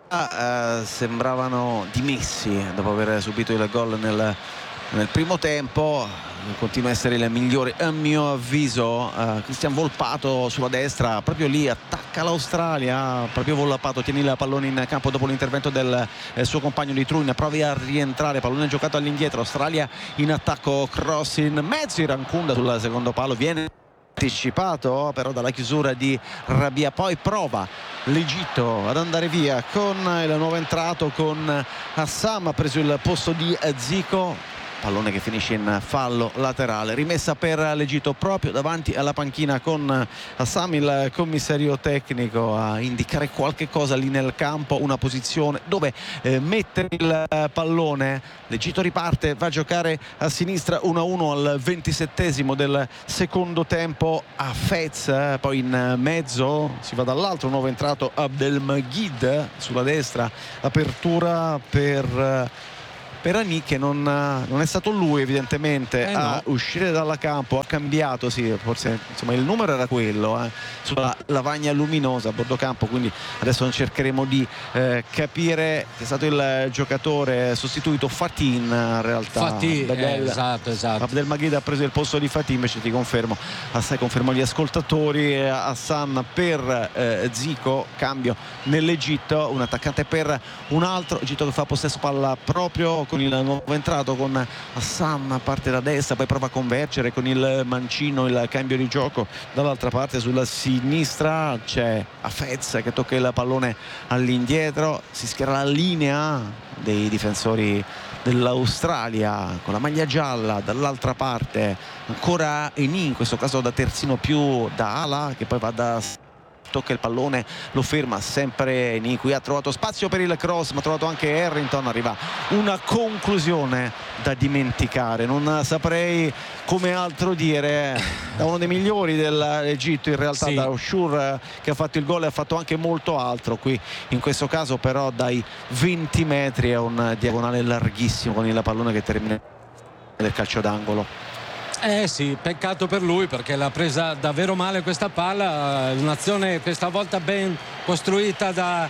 Uh, sembravano dimessi dopo aver subito il gol nel, nel primo tempo. Continua a essere il migliore a mio avviso uh, Cristian Volpato sulla destra, proprio lì attacca l'Australia, proprio Volpato tiene il pallone in campo dopo l'intervento del eh, suo compagno di Truin, provi a rientrare, pallone giocato all'indietro, Australia in attacco, cross in mezzo, Irankunda sul secondo palo, viene anticipato però dalla chiusura di Rabia, poi prova l'Egitto ad andare via con il nuovo entrato, con Assam, ha preso il posto di Zico, pallone che finisce in fallo laterale, rimessa per l'Egitto proprio davanti alla panchina, con Assam il commissario tecnico a indicare qualche cosa lì nel campo, una posizione dove eh, mettere il pallone. L'Egitto riparte, va a giocare a sinistra, uno a uno al ventisettesimo del secondo tempo. A Fez, eh, poi in mezzo si va dall'altro, nuovo entrato Abdelmajid sulla destra, apertura per per Ani, che non, non è stato lui evidentemente eh no. a uscire dal campo, ha cambiato, sì, forse insomma il numero era quello, eh, sulla lavagna luminosa a bordo campo, quindi adesso cercheremo di eh, capire che è stato il giocatore sostituito, Fatin in realtà. Fatin, eh, esatto, esatto. Abdelmajid ha preso il posto di Fatin, invece ti confermo, assai confermo gli ascoltatori, Hassan per eh, Zico, cambio nell'Egitto, un attaccante per un altro, Egitto che fa possesso palla proprio con il nuovo entrato, con Hassan, parte da destra, poi prova a convergere con il mancino, il cambio di gioco dall'altra parte sulla sinistra, c'è Hafez che tocca il pallone all'indietro, si schiera la linea dei difensori dell'Australia con la maglia gialla, dall'altra parte ancora Eni, in questo caso da terzino più da ala, che poi va da tocca il pallone, lo ferma sempre Eni, qui ha trovato spazio per il cross, ma ha trovato anche Harrington, arriva una conclusione da dimenticare, non saprei come altro dire, da uno dei migliori dell'Egitto in realtà, sì. da Oshur, che ha fatto il gol e ha fatto anche molto altro qui, in questo caso però dai venti metri è un diagonale larghissimo con il pallone che termina del calcio d'angolo. Eh sì, peccato per lui, perché l'ha presa davvero male questa palla, un'azione questa volta ben costruita da,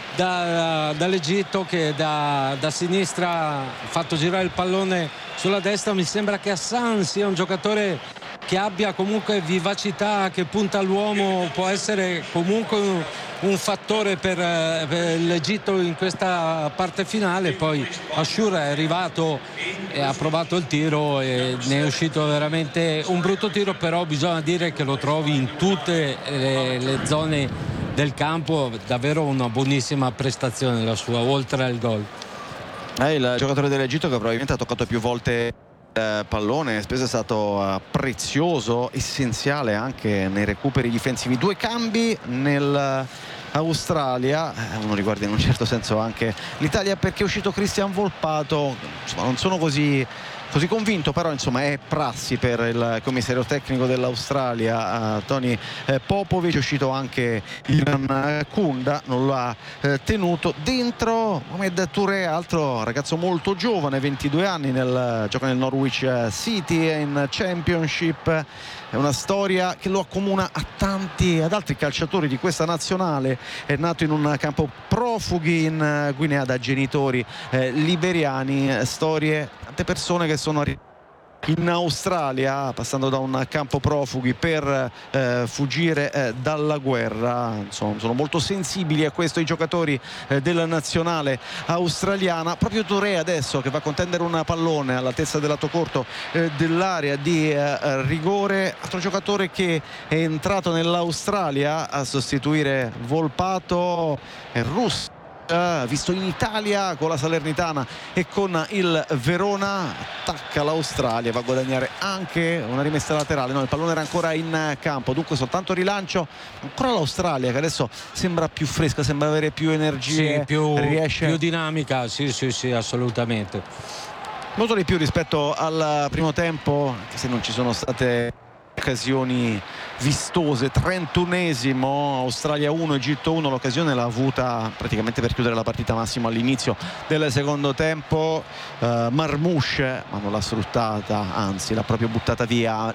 da, dall'Egitto, che da, da sinistra ha fatto girare il pallone sulla destra. Mi sembra che Hassan sia un giocatore che abbia comunque vivacità, che punta all'uomo, può essere comunque un, un fattore per, per l'Egitto in questa parte finale. Poi Ashur è arrivato e ha provato il tiro e ne è uscito veramente un brutto tiro, però bisogna dire che lo trovi in tutte le, le zone del campo, davvero una buonissima prestazione la sua, oltre al gol. È il giocatore dell'Egitto che probabilmente ha toccato più volte il pallone, spesso è stato uh, prezioso, essenziale anche nei recuperi difensivi. Due cambi nell'Australia, eh, uno riguarda in un certo senso anche l'Italia, perché è uscito Cristian Volpato. Insomma, non sono così così convinto, però insomma è prassi per il commissario tecnico dell'Australia, uh, Tony eh, Popovic. È uscito anche Irankunda, non lo ha eh, tenuto dentro. Mohamed Touré, altro ragazzo molto giovane, ventidue anni, nel, gioca nel Norwich City in Championship. È una storia che lo accomuna a tanti, ad altri calciatori di questa nazionale. È nato in un campo profughi in Guinea da genitori eh, liberiani. Storie, tante persone che sono arrivate in Australia passando da un campo profughi per eh, fuggire eh, dalla guerra. Insomma, sono molto sensibili a questo i giocatori eh, della nazionale australiana. Proprio Touré adesso che va a contendere un pallone all'altezza del lato corto eh, dell'area di eh, rigore, altro giocatore che è entrato nell'Australia a sostituire Volpato, è russo, visto in Italia con la Salernitana e con il Verona. Attacca l'Australia, va a guadagnare anche una rimessa laterale. No, il pallone era ancora in campo, dunque soltanto rilancio. Ancora l'Australia che adesso sembra più fresca, sembra avere più energie, sì, più, riesce... più dinamica, sì sì sì, assolutamente. Molto di più rispetto al primo tempo, anche se non ci sono state occasioni vistose. Trentunesimo, Australia uno, Egitto uno. L'occasione l'ha avuta praticamente per chiudere la partita Massimo all'inizio del secondo tempo, uh, Marmouche, ma non l'ha sfruttata, anzi l'ha proprio buttata via.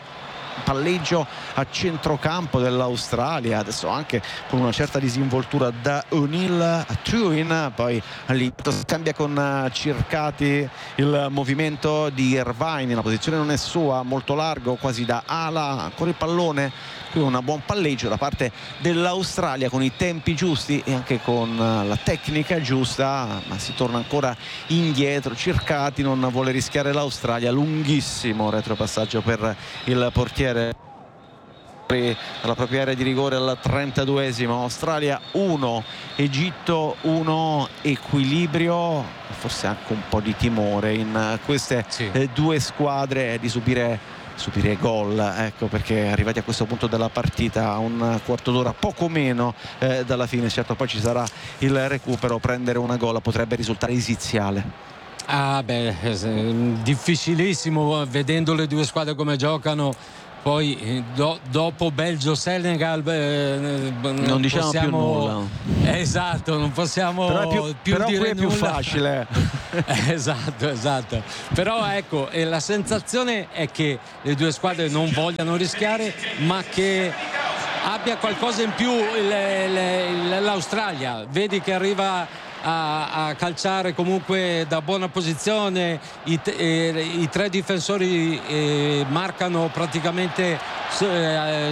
palleggio a centrocampo dell'Australia, adesso anche con una certa disinvoltura da O'Neill a Truin, poi all'inizio scambia con Circati il movimento di Irvine, la posizione non è sua, molto largo, quasi da ala, ancora il pallone, qui un buon palleggio da parte dell'Australia con i tempi giusti e anche con la tecnica giusta, ma si torna ancora indietro. Circati non vuole rischiare l'Australia, lunghissimo retropassaggio per il portiere alla propria area di rigore al trentaduesimo. Australia uno, Egitto uno, equilibrio, forse anche un po' di timore in queste sì. eh, due squadre di subire subire gol, ecco perché arrivati a questo punto della partita, a un quarto d'ora poco meno eh, dalla fine, certo poi ci sarà il recupero, prendere una gola potrebbe risultare esiziale. Ah beh, difficilissimo vedendo le due squadre come giocano. Poi do, dopo Belgio-Senegal eh, non diciamo possiamo, più nulla. Esatto, non possiamo però è più, più però dire qui è più nulla. facile. Esatto, esatto. Però ecco, e la sensazione è che le due squadre non vogliano rischiare, ma che abbia qualcosa in più l'Australia. Vedi che arriva A, a calciare comunque da buona posizione, i, eh, i tre difensori eh, marcano praticamente eh,